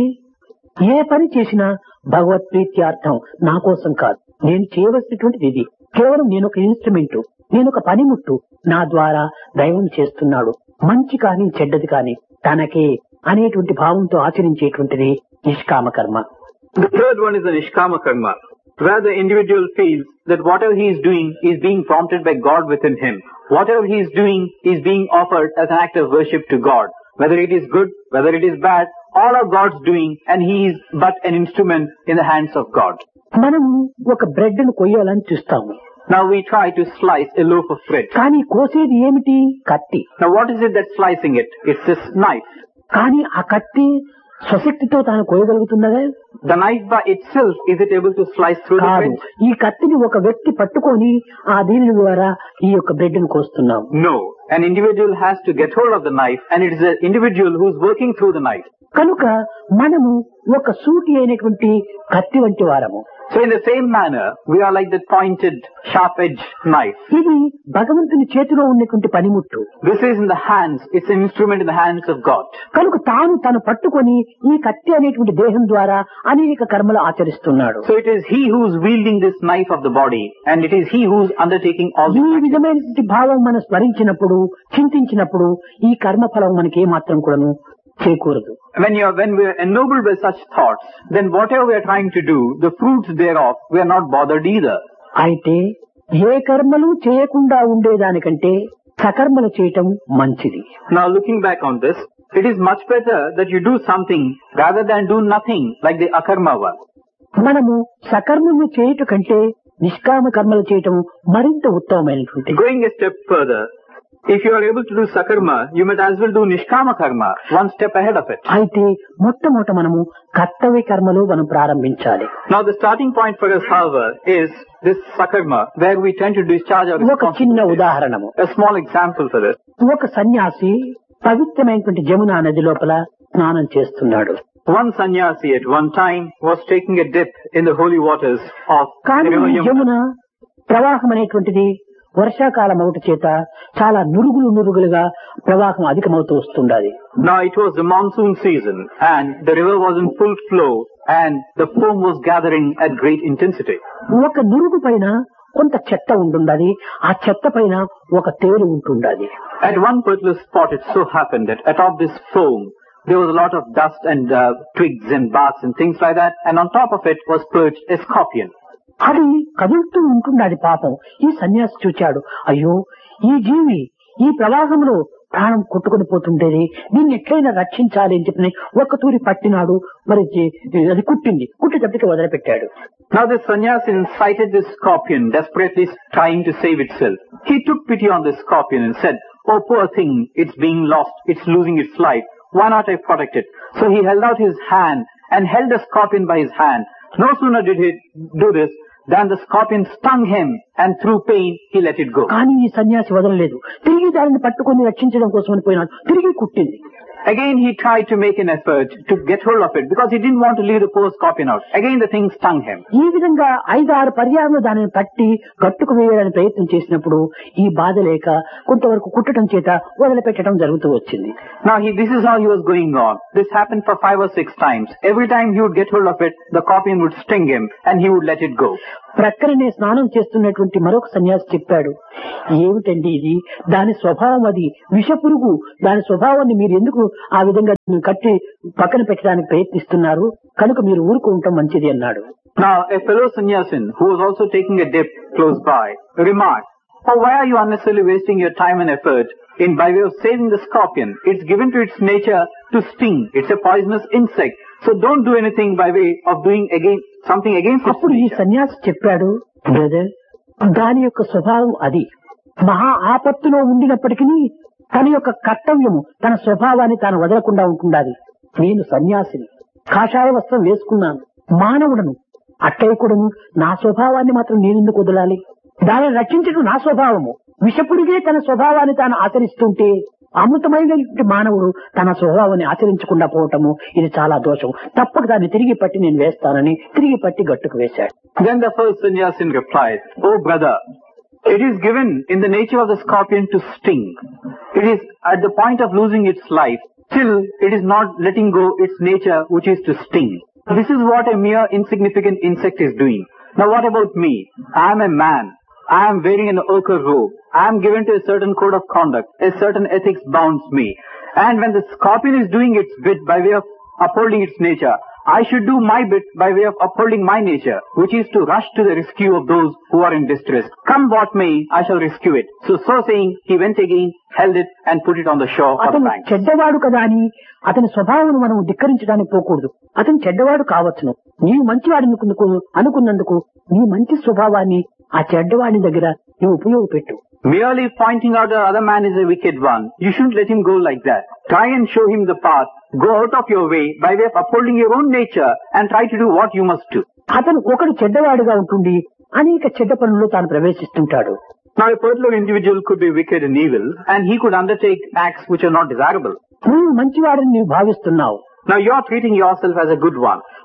B: ఏ పని చేసినా భగవత్ ప్రీత్యార్థం, నా కోసం కాదు, నేను చేయవలసినటువంటిది ఇది, కేవలం నేను ఒక ఇన్స్ట్రుమెంట్, నేను ఒక పనిముట్టు, నా ద్వారా దైవం చేస్తున్నాడు, మంచి కానీ చెడ్డది కానీ తనకే అనేటువంటి భావంతో ఆచరించేటువంటిది నిష్కామ కర్మ.
C: The third one is the nishkama karma, where the individual feels that whatever he is doing is being prompted by God within him. Whatever he is doing is being offered as an act of worship to God. Whether it is good, whether it is bad, all are God's doing, and he is but an instrument in the hands of God.
B: మనం ఒక bread ను కొయ్యాలని చూస్తాము.
C: Now we try to slice a loaf of bread.
B: కానీ కోసేది ఏమిటి? కత్తి.
C: Now what is it that's slicing it? It's this knife.
B: కానీ ఆ కత్తి స్వశక్తితో తాను కోయగలుగుతున్నదా?
C: The knife by itself, is it able to slice through the bread?
B: ఈ కత్తిని ఒక వ్యక్తి పట్టుకొని ఆ దీని ద్వారా ఈ యొక్క బ్రెడ్ ను కోస్తున్నాం.
C: No. An individual has to get hold of the knife, and it is an individual who is working through the knife.
B: కనుక మనము ఒక సూటి అయినటువంటి కత్తి వంటి వారము.
C: So in the same manner, we are like that pointed, sharp-edged knife.
B: ఇది భగవంతుని చేతిలో ఉన్నటువంటి పనిముట్టు.
C: This is in the hands, it's an instrument in the hands of God.
B: కనుక తాను తను పట్టుకొని ఈ కత్తి అనేటువంటి దేహం ద్వారా అనేక కర్మలు ఆచరిస్తున్నాడు.
C: So it is he who is wielding this knife of the body, and it is he who is undertaking all
B: ఈ
C: the
B: విధమైనటువంటి భావం మనం స్మరించినప్పుడు, చింతించినప్పుడు ఈ కర్మఫలం మనకి ఏమాత్రం కూడాను చేకూరదు.
C: When you are, when we are ennobled by such thoughts, then whatever we are trying to do, the fruits thereof, we are not bothered either.
B: అయితే ఏ కర్మలు చేయకుండా ఉండేదానికంటే సకర్మలు చేయటం మంచిది.
C: Now looking back on this, it is much better that you do something rather than do nothing like the akarma one.
B: మనము సకర్మలు చేయట కంటే నిష్కామ కర్మలు చేయటం మరింత ఉత్తమమైనటువంటి.
C: Going a step further, if you are able to do sakarma, you might as well do nishkama karma, one step ahead of it.
B: అయితే మొట్టమొదట మనము కర్తవ్య కర్మలు మనం ప్రారంభించాలి.
C: Now the starting point for us, however, is this sakarma, where we tend to discharge our
B: ఒక చిన్న
C: responsibilities.
B: ఉదాహరణము.
C: A small example for this.
B: ఒక సన్యాసి పవిత్రమైనటువంటి జమునా నది లోపల స్నానం చేస్తున్నాడు.
C: One sannyasi at one time was taking a dip in the holy waters of the
B: కానీ
C: river
B: ఈ
C: Yamuna.
B: జమున ప్రవాహం అనేటువంటిది వర్షాకాలం అవుట చేత చాలా నురుగులు నురుగులుగా ప్రవాహం అధికమవుతూ వస్తుండాలి.
C: Now it was the monsoon season and the river was in full flow and the foam was gathering at great intensity.
B: ఒక నురుగు పైన కొంత చెత్త ఉంటుండాలి, ఆ చెత్త పైన ఒక తేలు ఉంటుండాలి.
C: At one particular spot it so happened that atop this foam there was a lot of dust and uh, twigs and barks and things like that, and on top of it was perched a scorpion.
B: అది కదులుతూ ఉంటున్నది. పాపం ఈ సన్యాసి చూచాడు, అయ్యో ఈ జీవి ఈ ప్రవాహంలో ప్రాణం కొట్టుకుని పోతుండేది, దీన్ని ఎట్లయినా రక్షించాలి అని చెప్పి ఒక్క తూరి పట్టినాడు. మరి అది కుట్టింది, కుట్టేటప్పటికి వదిలిపెట్టాడు.
C: Now this sannyasin sighted this scorpion desperately trying to save itself. He took pity on this scorpion and said, "Oh poor thing, it's being lost, it's losing its life. Why not I protect it?" So he held out his hand and held the scorpion by his hand. No sooner did he do this than the scorpion stung him, and through pain he let it go.
B: కానీ ఈ సన్యాసి వదలలేదు. తిరిగి దానిని పట్టుకొని రక్షించడం కోసం పోయినాడు, తిరిగి కుట్టింది.
C: Again he tried to make an effort to get hold of it because he didn't want to leave the poor scorpion out. Again the thing stung him.
B: ఈ విధంగా ఐదు ఆరు పర్యాలు దానిని పట్టి గట్టుకు వేయాలని ప్రయత్నం చేసినప్పుడు ఈ బాధ లేక కొంతవరకు కుట్టడం చేత వదిలిపెట్టడం జరుగుతూ వచ్చింది.
C: Now he, this is how he was going on. This happened for five or six times. Every time he would get hold of it, the scorpion would sting him and he would let it go.
B: ప్రక్కనే స్నానం చేస్తున్నటువంటి మరొక సన్యాసి చెప్పాడు, ఏమిటండి ఇది, దాని స్వభావం అది విషపురుగు, దాని స్వభావాన్ని మీరు ఎందుకు ఆ విధంగా కట్టి పక్కన పెట్టడానికి ప్రయత్నిస్తున్నారు, కనుక మీరు ఊరుకు ఉండటం మంచిది అన్నాడు.
C: Now a fellow sannyasin who was also taking a dip close by remarked, "Oh, why are you unnecessarily wasting your time and effort in by way of saving the scorpion? It's given to its nature to sting. It's a poisonous insect. So don't do anything by way of doing again something against its
B: అప్పుడు ఈ
C: nature."
B: సన్యాసి చెప్పాడు, brother, దాని యొక్క స్వభావం అది మహా ఆపత్తులో ఉండినప్పటికీ తన యొక్క కర్తవ్యము తన స్వభావాన్ని తాను వదలకుండా ఉంటుండాలి. నేను సన్యాసిని, కాషాయ వస్త్రం వేసుకున్నాను, మానవుడను, అట్టయ్యకుడను, నా స్వభావాన్ని మాత్రం నేనెందుకు వదలాలి? దానిని రక్షించడం నా స్వభావము. విషపుడిగే తన స్వభావాన్ని తాను ఆచరిస్తుంటే అమృతమైనటువంటి మానవుడు తన స్వభావాన్ని ఆచరించకుండా పోవటము ఇది చాలా దోషం. తప్పక దాన్ని తిరిగి పట్టి నేను వేస్తానని తిరిగి పట్టి గట్టుకు వేశాడు.
C: Then the first sannyasin replied, "Oh brother, it is given in the nature of the scorpion to sting. It is at the point of losing its life. Still, it is not letting go its nature, which is to sting. This is what a mere insignificant insect is doing. Now what about me? I am a man. I am wearing an ochre robe. I am given to a certain code of conduct. A certain ethics bounds me. And when the scorpion is doing its bit by way of upholding its nature, I should do my bit by way of upholding my nature, which is to rush to the rescue of those who are in distress. Come what may, I shall rescue it." So, so saying, he went again, held it, and put it on the shore or the
B: అతను
C: bank.
B: చెడ్డవాడు కదా అని అతని స్వభావం మనం ధిక్కరించడానికి పోకూడదు. అతను చెడ్డవాడు కావచ్చును, నీవు మంచివాడు అనుకున్నందుకు నీ మంచి స్వభావాన్ని ఆ చెడ్డవాడి దగ్గర నువ్వు ఉపయోగపెట్టు.
C: Merely pointing out that other man is a wicked one, you shouldn't let him go like that. Try and show him the path. Go out of your way by way of upholding your own nature and try to do what you must do.
B: అతను ఒకడు చెడ్డవాడుగా ఉంటుండి అనేక చెడ్డ పనుల్లో తాను ప్రవేశిస్తుంటాడు.
C: Now a particular individual could be wicked and evil and he could undertake acts which are not desirable.
B: నువ్వు మంచివాడని నీవు భావిస్తున్నావు.
C: Now you are treating yourself as a good one.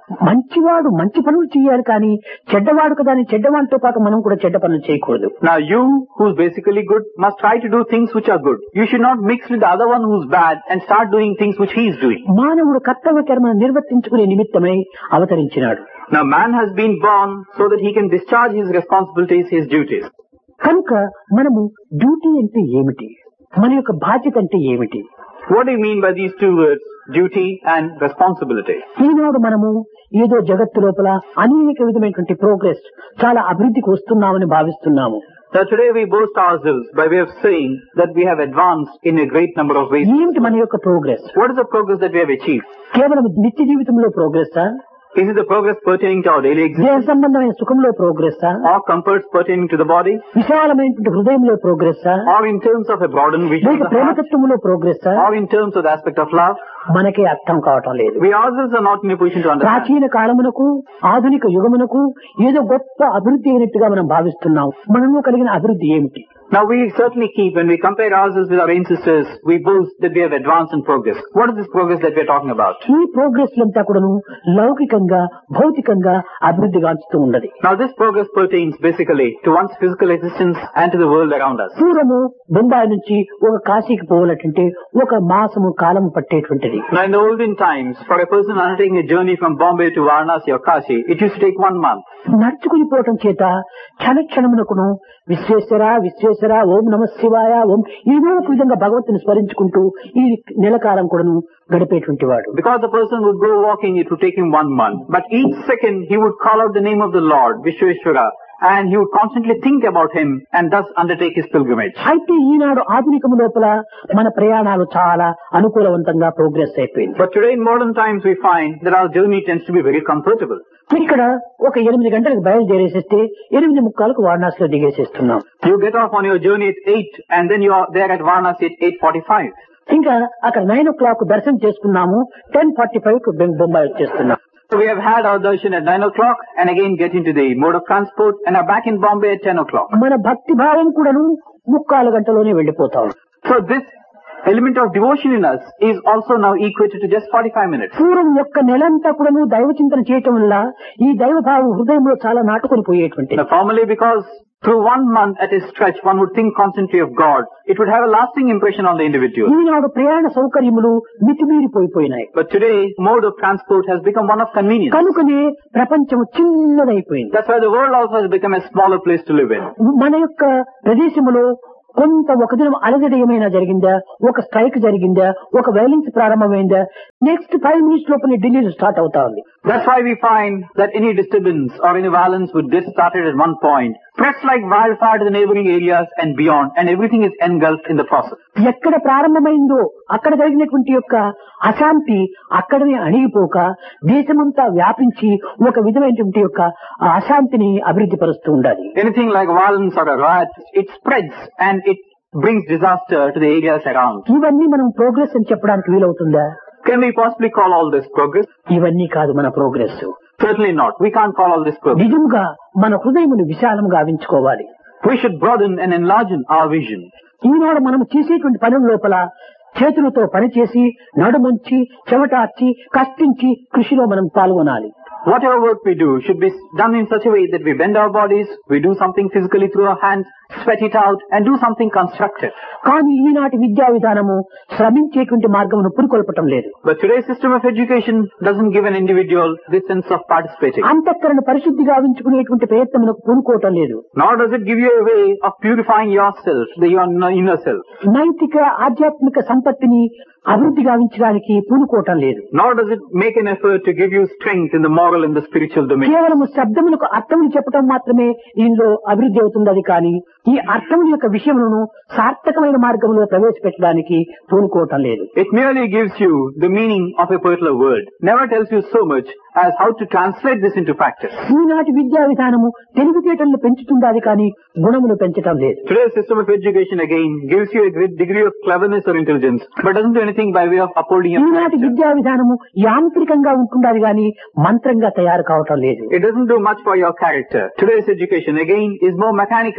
B: మంచివాడు మంచి పనులు చేయాలి కానీ చెడ్డవాడు కదా అని చెడ్డవాడితో పాటు మనం కూడా చెడ్డ పనులు చేయకూడదు.
C: Now you, who's basically good, must try to do things which are good. You should not mix with the other one who's bad and start doing things which he is doing.
B: మానవుడు కర్తవ్య కర్మను నిర్వర్తించుకునే నిమిత్తమై అవతరించినాడు.
C: Now man has been born so that he can discharge his responsibilities, his duties.
B: కనుక మనము duty అంటే ఏమిటి, మన యొక్క బాధ్యత అంటే ఏమిటి?
C: What do you mean by these two words, duty and responsibility?
B: ఈనాడు మనము ఏదో జగత్తు లోపల అనేక విధమైనటువంటి ప్రోగ్రెస్, చాలా అభివృద్ధికి వస్తున్నామని భావిస్తున్నాము.
C: Now today we boast ourselves by way of saying that we have advanced in a great number of ways.
B: ఏమిటి మన యొక్క progress?
C: What is the progress that we have achieved?
B: కేవలం నిత్య జీవితంలో ప్రోగ్రెస్సా,
C: Is it the progress pertaining to our daily
B: దేహ
C: existence,
B: సంబంధమైన సుఖంలో ప్రోగ్రెస్సా,
C: or comforts pertaining to the body,
B: విశాలమైనటువంటి హృదయంలో ప్రోగ్రెస్సా,
C: or in terms of a broadened vision
B: లేక
C: of the heart,
B: ప్రేమతత్వంలో ప్రోగ్రెస్సా?
C: or in terms of the aspect of love?
B: మనకే అర్థం కావటం లేదు.
C: We ourselves are not in a position to understand.
B: ప్రాచీన కాలమునకు ఆధునిక యుగమునకు ఏదో గొప్ప అభివృద్ధి అయినట్టుగా మనం భావిస్తున్నాం. మనలో కలిగిన అభివృద్ధి ఏమిటి?
C: Now we certainly keep, when we compare ourselves with our ancestors, we boast that we have advanced in progress. What is this progress that we are talking about?
B: ఈ ప్రోగ్రెస్ అంతా కూడాను లౌకికంగా భౌతికంగా అభివృద్ధి గాంచుతూ ఉన్నది.
C: Now this progress pertains basically to one's physical existence and to the world around us.
B: పూర్వము బొంబాయి నుంచి ఒక కాశీకి పోవాలంటే ఒక మాసము కాలం పట్టేటువంటిది.
C: Now in the olden times, for a person undertaking a journey from Bombay to Varanasi or Kashi, it used to take one month.
B: నడుచుకుని పోవటం చేత క్షణ క్షణమునకును విశ్వేశ్వర విశ్వేశ్వర ఓం నమ శివాయ ఓం ఏదో ఒక విధంగా భగవంతుని స్మరించుకుంటూ ఈ నెల కాలం కూడాను గడిపేటువంటి వాడు.
C: Because the person would go walking, it would take him one month. But each second he would call out the name of the Lord, Vishweshwara, and he would constantly think about him and thus undertake his pilgrimage.
B: అయితే ఈనాడు ఆధునికము లోపల మన ప్రయాణాలు చాలా అనుకూలవంతంగా progress అయిపోయింది.
C: But today in modern times we find that our journey tends to be very comfortable.
B: ఇక్కడ ఒక ఎనిమిది గంటలకు బయలుదేరేసేస్తే ఎనిమిది ముక్కాలకు వారణాసిలో దిగేసేస్తున్నాం.
C: You get off on your journey at eight and then you are there at Varanasi at eight forty-five.
B: ఇంకా అక్కడ nine ఓ clock దర్శనం చేసుకున్నాము, టెన్ ఫార్టీ ఫైవ్ కు బొంబాయి వచ్చేస్తున్నాం.
C: So we have had our darshan at nine o'clock and again get into the mode of transport and are back in Bombay at ten o'clock.
B: మన భక్తి భావం కూడాను ముక్కాలు గంటలోనే వెళ్లిపోతాం.
C: So this element of devotion in us is also now equated to just forty-five minutes.
B: పూర్వం యొక్క నెలంతా కూడాను దైవ చింతన చేయటం వల్ల ఈ దైవ భావం హృదయంలో చాలా నాటుకొని పోయేటువంటి.
C: Now formally, because through one month at a stretch one would think constantly of God, it would have a lasting impression on the individual.
B: ఈనాడు ప్రయాణ సౌకర్యములు మితిమీరిపోయిపోయినాయి.
C: But today mode of transport has become one of convenience.
B: కనుకనే ప్రపంచం చిన్నదైపోయింది.
C: That's why the world also has become a smaller place to live in.
B: మన యొక్క ప్రదేశములో కొంత ఒక దినం అలజడి ఏమైనా జరిగిందా, ఒక స్ట్రైక్ జరిగిందా, ఒక వైలెన్స్ ప్రారంభమైందా, నెక్స్ట్ ఫైవ్ మినిట్స్ లోపల ఢిల్లీలో స్టార్ట్ అవుతా ఉంది.
C: That's why we find that any disturbance or any violence would get started at one point, spreads like wildfire to the neighboring areas and beyond, and everything is engulfed in the process.
B: ఎక్కడ ప్రారంభమైందో అక్కడ జరిగినటువంటి యొక్క అశాంతి అక్కడనే అణిగిపోక దేశమంతా వ్యాపించి ఒక విధమైనటువంటి యొక్క అశాంతిని అభివృద్ధి పరుస్తూ ఉండాలి.
C: Anything like violence or a riot, it spreads and it brings disaster to the areas around.
B: ఇవన్నీ మనం ప్రోగ్రెస్ అని చెప్పడానికి వీలవుతుందా?
C: Can we possibly call all this progress?
B: ఇవన్నీ కాదు మన progress.
C: Certainly not. We can't call all this progress.
B: నిజంగా మన హృదయమును విశాలంగా గావించుకోవాలి.
C: We should broaden and enlarge our vision.
B: ఈనాడు మనం చేసేటువంటి పనుల లోపల చేతులతో పనిచేసి నడుమంచి చెమటార్చి కష్టించి కృషిలో మనం పాల్గొనాలి.
C: Whatever work we do should be done in such a way that we bend our bodies, we do something physically through our hands, sweat it out and do something constructive.
B: కానీ ఈనాటి విద్యా విధానము శ్రమించేటువంటి మార్గమును పురికొల్పటం లేదు.
C: But today's system of education doesn't give an individual this sense of participating.
B: అంతఃకరణ పరిశుద్ధి గావించుకునేటువంటి ప్రయత్నమునకు పూనుకోవటం లేదు.
C: Nor does it give you a way of purifying yourself, the your inner self.
B: నైతిక ఆధ్యాత్మిక సంపత్తిని అభివృద్ధి గావించడానికి పూనుకోవటం లేదు.
C: Nor does it make an effort to give you strength in the moral and the spiritual domain.
B: కేవలము శబ్దములకు అర్థములు చెప్పడం మాత్రమే దీనిలో అభివృద్ధి అవుతుంది. అది కానీ ఈ అర్థముల యొక్క విషయములను సార్థకమైన మార్గంలో ప్రవేశపెట్టడానికి పూనుకోవటం లేదు.
C: It merely gives you the meaning of a particular word. Never tells you so much as how to translate this into practice.
B: ఈనాటి విద్యా విధానము తెలివితేటలను పెంచుతుంది కానీ గుణమును పెంచటం లేదు.
C: Today's system of education again gives you a great degree of cleverness or intelligence, but doesn't do anything by way of upholding your
B: ఈనాటి
C: character.
B: విద్యా విధానము యాంత్రికంగా ఉంటున్నది కానీ మంత్రంగా తయారు కావటం లేదు.
C: It doesn't do much for your character. Today's education again is more mechanical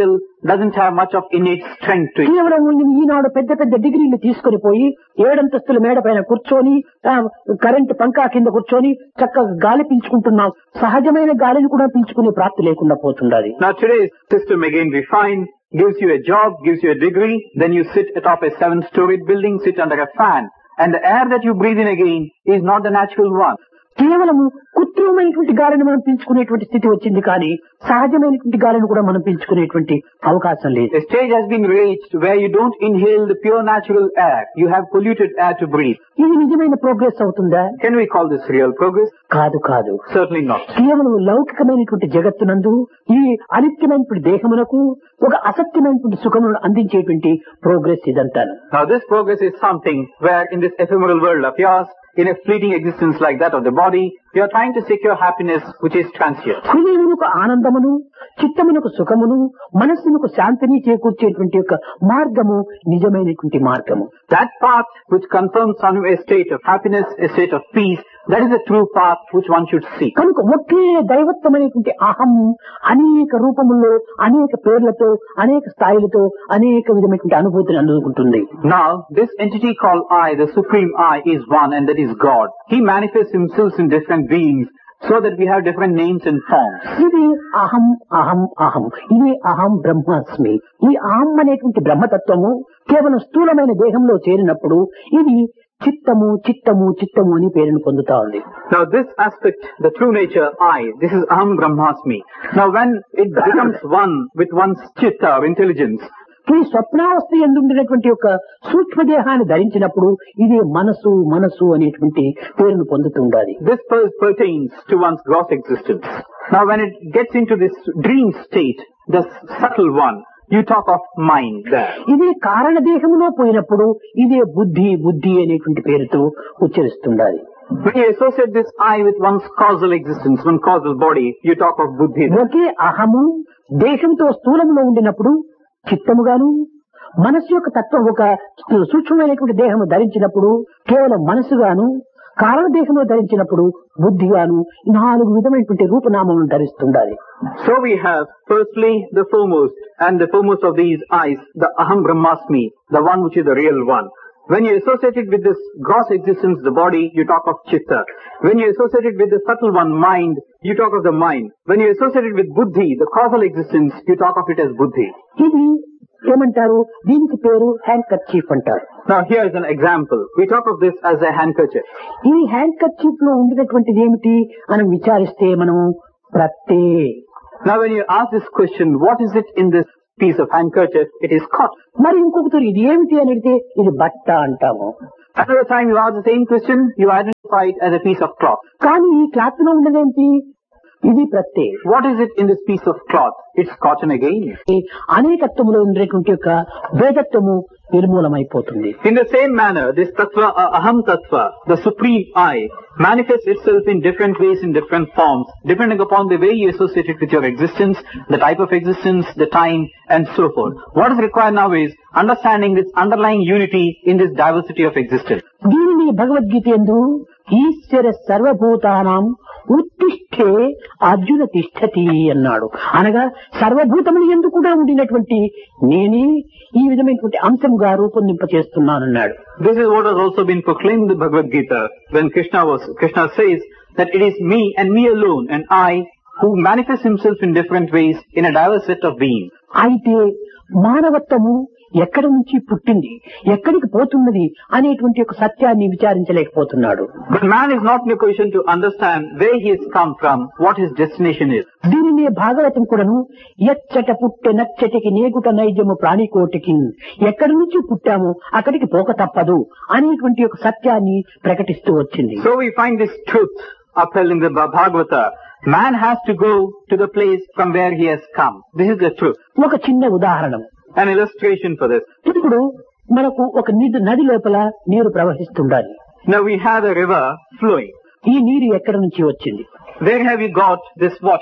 C: doesn't have much of innate strength to it.
B: కేవలం ఈనాడు పెద్ద పెద్ద డిగ్రీలు తీసుకుని పోయి ఏడంతస్తుల మేడ పైన కూర్చొని ఆ, కరెంటు పంకా కింద కూర్చొని చక్కగా గాలి పీల్చుకుంటున్నాం. సహజమైన గాలిని కూడా పీల్చుకునే ప్రాప్తి లేకుండా పోతుండాలి.
C: Now today's system again refined, gives you a job, gives you a degree, then you sit atop a seven-storied building, sit under a fan, and the air that you breathe in again is not the natural one.
B: కేవలము కృత్రిమైనటువంటి గాలిని మనం పీల్చుకునేటువంటి స్థితి వచ్చింది, కానీ సహజమైనటువంటి గాలిని కూడా మనం పీల్చుకునేటువంటి అవకాశం లేదు.
C: A stage has been reached where you don't inhale the pure natural air. You have polluted air to breathe.
B: ఇది నిజమైన ప్రోగ్రెస్ అవుతుందా?
C: Can we call this real progress?
B: కాదు కాదు.
C: Certainly not.
B: కేవలం లౌకికమైనటువంటి జగత్తునందు ఈ అనిత్యమైనటువంటి దేహమునకు ఒక అసత్యమైనటువంటి సుఖమును అందించేటువంటి ప్రోగ్రెస్ ఇదంతా.
C: Now this progress is something where in this ephemeral world of yours, in a fleeting existence like that of the body, you are trying to secure happiness which is transient.
B: హృదయమునకు ఆనందమును, చిత్తమునకు సుఖమును, మనస్సునకు శాంతిని చేకూర్చేటువంటి యొక్క మార్గము నిజమైనటువంటి మార్గము.
C: That path which confirms on you a state of happiness, a state of peace, that is the true path which one should seek.
B: కనుక ఒకే దైవత్వమైనటువంటి అహం అనేక రూపముల్లో, అనేక పేర్లతో, అనేక స్థాయిలతో, అనేక విధమైనటువంటి అనుభూతిని అందుకుంటుంది.
C: Now, this entity called I, the supreme I, is one, and that is God. He manifests himself in different beings, so that we have different names and forms.
B: ఇది అహం అహం అహం ఇది అహం బ్రహ్మాస్మి. ఈ అహం అనేటువంటి బ్రహ్మతత్వము కేవలం స్థూలమైన దేహంలో చేరినప్పుడు ఇది చిత్తము చిత్తము చిత్తము అని పేరును పొందుతా ఉంది.
C: Now this aspect, the true nature I, this is Aham Brahmasmi. Now when it becomes one with one's chitta or intelligence,
B: ఈ స్వప్నావస్థ ఎందుండినటువంటి యొక్క సూక్ష్మదేహాన్ని ధరించినప్పుడు ఇది మనసు మనసు అనేటువంటి పేరును పొందుతుండాలి.
C: this per- pertains to one's gross existence. Now when it gets into this dream state, the subtle one, you talk of mind there.
B: ఇది కారణదేహములో పోయినప్పుడు ఇదే బుద్ధి బుద్ధి అనేటువంటి పేరుతో ఉచ్చరిస్తుండాలి.
C: When you associate this I with one's causal existence, one causal body, you talk of buddhi.
B: ఒకే అహము దేశంతో స్థూలంలో ఉండినప్పుడు చిత్తముగాను, మనస్సు యొక్క తత్వం ఒక సూక్ష్మమైనటువంటి దేహము ధరించినప్పుడు కేవలం మనసుగాను, కారణదేహంలో ధరించినప్పుడు బుద్ధిగాను నాలుగు విధమైనటువంటి రూపనామములను ధరిస్తుండాలి.
C: So we have firstly the foremost, and the foremost of these eyes, the Aham Brahmasmi, the one which is the real one. When you associate it with this gross existence, the body, you talk of chitta. When you associate it with the subtle one, mind, you talk of the mind. When you associate it with buddhi, the causal existence, you talk of it as buddhi.
B: ఇది ఏమంటారు? దీనికి పేరు hand kerchief అంటారు.
C: Now here is an example. We talk of this as a handkerchief.
B: ఈ hand kerchief లో ఉండినటువంటిది ఏమిటి అని విచారిస్తే మనము ప్రత్తే.
C: Now when you ask this question, what is it in this piece of handkerchief? It is cotton.
B: మరి ఇంకొకరు ఇది ఏమిటి అని అడిగితే ఇది బట్ట అంటాము.
C: Another time you ask the same question, you identify it as a piece of cloth.
B: కానీ ఈ క్లాత్ లో ఉండదేంటి? ఇది ప్రత్తే.
C: What is it in this piece of cloth? It's cotton again.
B: ఈ అనేకత్వములో ఉండేటువంటి యొక్క భేదత్వము నిర్మూలమైపోతుంది.
C: In the same manner, this tattva, uh, aham tattva, the supreme I, manifests itself in different ways, in different forms, depending upon the way you associate it with your existence, the type of existence, the time, and so forth. What is required now is understanding this underlying unity in this diversity of existence.
B: దీనిని భగవద్గీత యందు ఈశ్వర సర్వభూతానాం ఉత్తిష్ఠే అర్జున తిష్ఠతి అన్నాడు. అనగా సర్వభూతములు యందు కూడా ఉండినటువంటి నేనే ఈ విధమైనటువంటి అంశముగా రూపొందింపచేస్తున్నానన్నాడు.
C: This is what has also been proclaimed in the Bhagavad Gita when Krishna was, Krishna says that it is me and me alone and I who manifests himself in different ways in a diverse set of beings.
B: అయితే మానవత్వము ఎక్కడి నుంచి పుట్టింది, ఎక్కడికి పోతున్నది అనేటువంటి ఒక సత్యాన్ని విచారించలేకపోతున్నాడు.
C: But man is not in a position to understand where he has come from, what his destination is.
B: దీనిని భాగవతం కూడాను ఎచ్చట పుట్టె నచ్చటికి నేగుట నైజము ప్రాణికోటికి, ఎక్కడి నుంచి పుట్టాము అక్కడికి పోక తప్పదు అనేటువంటి ఒక సత్యాన్ని ప్రకటిస్తూ వచ్చింది.
C: So we find this truth upheld in the Bhagavata. Man has to go to the place from where he has come. This is the truth.
B: ఒక చిన్న ఉదాహరణ,
C: An illustration for this.
B: ఇప్పుడు మనకు ఒక నిధి నది లోపల నీరు ప్రవహిస్తుండాలి.
C: Now we have a river flowing.
B: ఈ నీరు ఎక్కడి నుంచి వచ్చింది?
C: Where have you got this water from?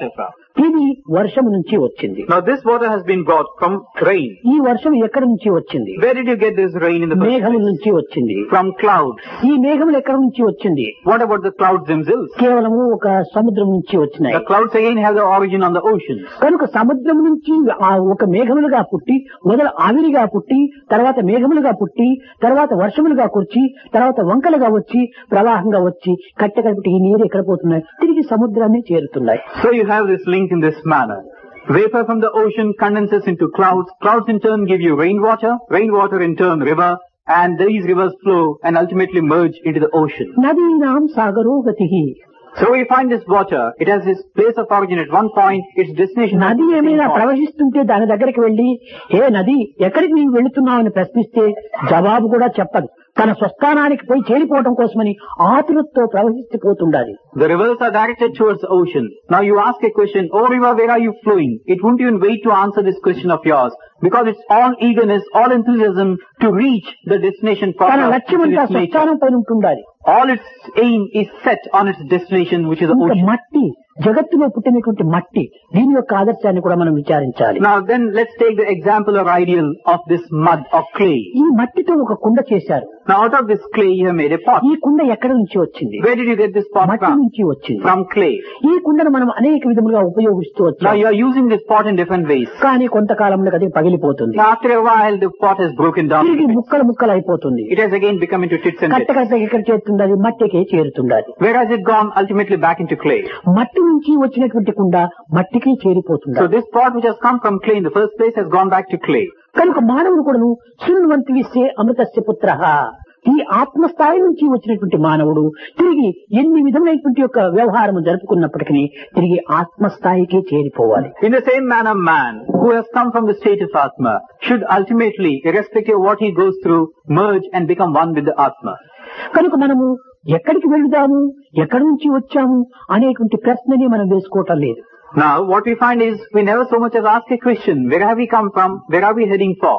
B: ఇది వర్షం నుంచి వచ్చింది.
C: Now this water has been brought from rain.
B: ఈ వర్షం ఎక్కడి నుంచి వచ్చింది?
C: Where did you get this rain in the first
B: మేఘముల
C: place?
B: నుంచి వచ్చింది.
C: From clouds.
B: ఈ మేఘములు ఎక్కడి నుంచి వచ్చింది?
C: What about the clouds themselves?
B: కేవలము ఒక సముద్రం నుంచి వచ్చినాయి.
C: The clouds again have their origin on the oceans.
B: కనుక సముద్రం నుంచి ఆ ఒక మేఘములుగా పుట్టి మొదలు ఆవిరిగా పుట్టి తర్వాత మేఘములుగా పుట్టి తర్వాత వర్షములుగా కుర్చి తర్వాత వంకలుగా వచ్చి ప్రవాహంగా వచ్చి కట్టె కలిపి ఈ నీరు ఎక్కడ పోతున్నాయి? తిరిగి సముద్రాన్ని చేరుతున్నాయి.
C: So you have this link in this manner. Vapor from the ocean condenses into clouds. Clouds in turn give you rainwater. Rainwater in turn river. And these rivers flow and ultimately merge into the ocean.
B: నదీనాం సాగరో గతిః.
C: So we find this water. It has its place of origin at one point. Its destination.
B: నది ఏమైనా ప్రవహిస్తుంటే దాని దగ్గరికి వెళ్లి ఏ నది ఎక్కడికి నీవు వెళుతున్నావు అని ప్రశ్నిస్తే జవాబు కూడా చెప్పదు. తన స్వస్థానానికి పోయి చేరిపోవడం కోసమని ఆతురతో ప్రవహిస్తుపోతుండాలి.
C: The rivers are directed towards the ocean. Now you ask a question, oh river, where are you flowing? It won't even wait to answer this question of yours because it's all eagerness, all enthusiasm to reach the destination
B: తన
C: proper,
B: లక్ష్యం
C: which is
B: అంతా
C: its nature.
B: స్వస్థానం పైన ఉంటుండాలి.
C: All its aim is set on its destination, which is the
B: ఇంకా
C: ocean.
B: మట్టి జగత్తులో పుట్టినటువంటి మట్టి దీని యొక్క ఆదర్శాన్ని కూడా మనం విచారించాలి.
C: Now then, let's take the example or ideal of this mud or clay.
B: ఈ మట్టితో ఒక కుండ చేశారు.
C: Now out of this clay you have made a pot.
B: ఈ కుండ ఎక్కడి నుంచి వచ్చింది?
C: Where did you get this pot
B: మట్టి
C: from?
B: నుంచి వచ్చింది.
C: From clay.
B: ఈ కుండను మనం అనేక విధములుగా ఉపయోగిస్తూ
C: Now
B: వచ్చాం.
C: you are using this pot in different ways.
B: కానీ కొంతకాలంలో అది పగిలిపోతుంది.
C: Now after a while the pot has broken down.
B: తిరిగి ముక్కలు ముక్కలు అయిపోతుంది.
C: It has again become into tits and
B: కట్ట
C: bits.
B: కట్ట ఎక్కడ చేరుతుంది? అది మట్టికే చేరుతుంది.
C: Where has it gone? Ultimately back into clay.
B: మట్టి నుంచి వచ్చినటువంటి కుండ మట్టికి చేరిపోతుంది.
C: So this pot which has come from clay in the first place has gone back to clay.
B: కనుక మానవుడు కూడాను శృణ్వంతి విశ్వే అమృతస్య పుత్రః. ఈ ఆత్మస్థాయి నుంచి వచ్చినటువంటి మానవుడు తిరిగి ఎన్ని విధములైనటువంటి యొక్క వ్యవహారం జరుపుకున్నప్పటికీ తిరిగి ఆత్మస్థాయికి చేరిపోవాలి.
C: In the same manner, man who has come from the state of Atma should ultimately, irrespective of what he goes through, merge and become one with the Atma.
B: కనుక మనము ఎక్కడికి వెళుదాము ఎక్కడి నుంచి వచ్చాము అనేటువంటి ప్రశ్నని మనం వేసుకోవటం లేదు.
C: Now what we find is we never so much as ask a question, where have we come from, where are we heading for?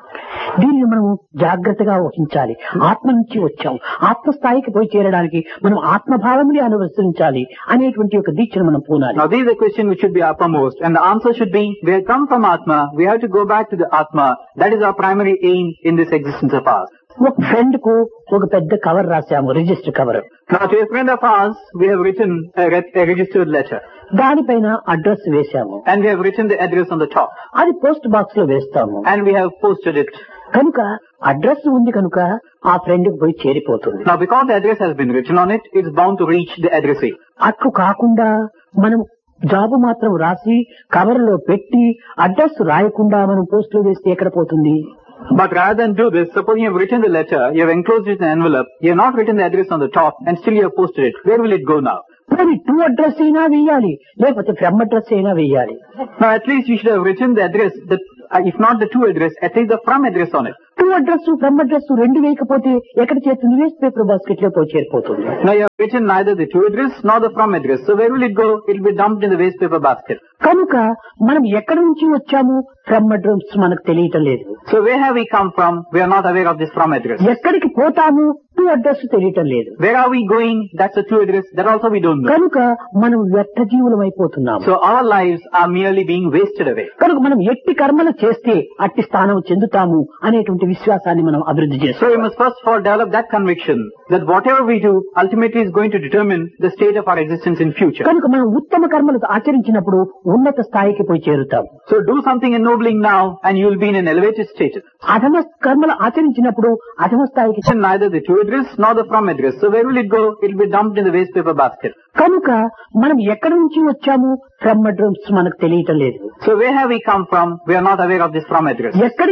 B: దీనిని మనము జాగ్రత్తగా వహించాలి. ఆత్మ నుంచి వచ్చాం, ఆత్మస్థాయికి పోయి చేరడానికి మనం ఆత్మభావముని అనుసరించాలి అనేటువంటి ఒక దీక్షను మనం పూనాలి.
C: Now this is a question which should be uppermost, and the answer should be, we have come from Atma, we have to go back to the Atma. That is our primary aim in this existence of ours.
B: ఒక friend కు ఒక పెద్ద cover రాశాము, register cover.
C: Now to a friend of ours, we have written a, re- a registered letter,
B: దానిపైన address వేశాము.
C: and we have written the address on the top,
B: అది post box లో వేస్తాము.
C: and we have posted it.
B: కనుక address ఉంది కనుక ఆ friend కు పోయి చేరిపోతుంది.
C: Now because the address has been written on it, it's bound to reach the addressee.
B: అట్లు కాకుండా మనం జాబు మాత్రం రాసి కవర్ లో పెట్టి అడ్రస్ రాయకుండా మనం పోస్ట్ లో వేస్తే ఎక్కడ పోతుంది?
C: But rather than do this, suppose you have written the letter, you have enclosed it in an envelope, you have not written the address on the top, and still you have posted it. Where will it go now?
B: మరి two address అయినా వేయాలి, లేకపోతే from address అయినా వేయాలి.
C: Now at least you should have written the address, the, uh, if not the to address, at least the from address on it.
B: Two address from address రెండు వేయకపోతే ఎక్కడ చేరుతుంది? Waste paper basket లో పోయి చేరిపోతుంది.
C: Now you have written neither the to address nor the from address. So where will it go? It will be dumped in the waste paper basket.
B: కనుక మనం ఎక్కడి నుంచి వచ్చాము ఫ్రమ్ అడ్రస్ మనకు తెలియటం లేదు.
C: So where have we come from? We are not aware of this from address.
B: ఎక్కడికి పోతాము టూ అడ్రస్ తెలియటం లేదు.
C: Where are we going? That's the to address. That also we don't know.
B: కనుక మనం వ్యర్థ జీవులం అయిపోతున్నాము.
C: So our lives are merely being wasted away.
B: కనుక మనం ఎట్టి కర్మలు చేస్తే అట్టి స్థానం చెందుతాము అనేటువంటి విశ్వాసాన్ని మనం అభివృద్ధి
C: So we
B: చేస్తాం.
C: must first of all develop that conviction that whatever we do ultimately is going to determine the state of our existence in future.
B: కనుక మనం ఉత్తమ కర్మలు ఆచరించినప్పుడు ఉన్నత స్థాయికి పోయి చేరుతాం.
C: So do something ennobling now and you will be in an elevated status.
B: అధమ కర్మలు ఆచరించినప్పుడు అధమ స్థాయికి
C: And neither the to address nor the from address. So where will it go? It will be dumped in the waste paper basket.
B: కనుక మనం ఎక్కడి నుంచి వచ్చాము from address మనకు తెలియటం లేదు.
C: So where have we come from? We are not aware of this from address.
B: ఎక్కడి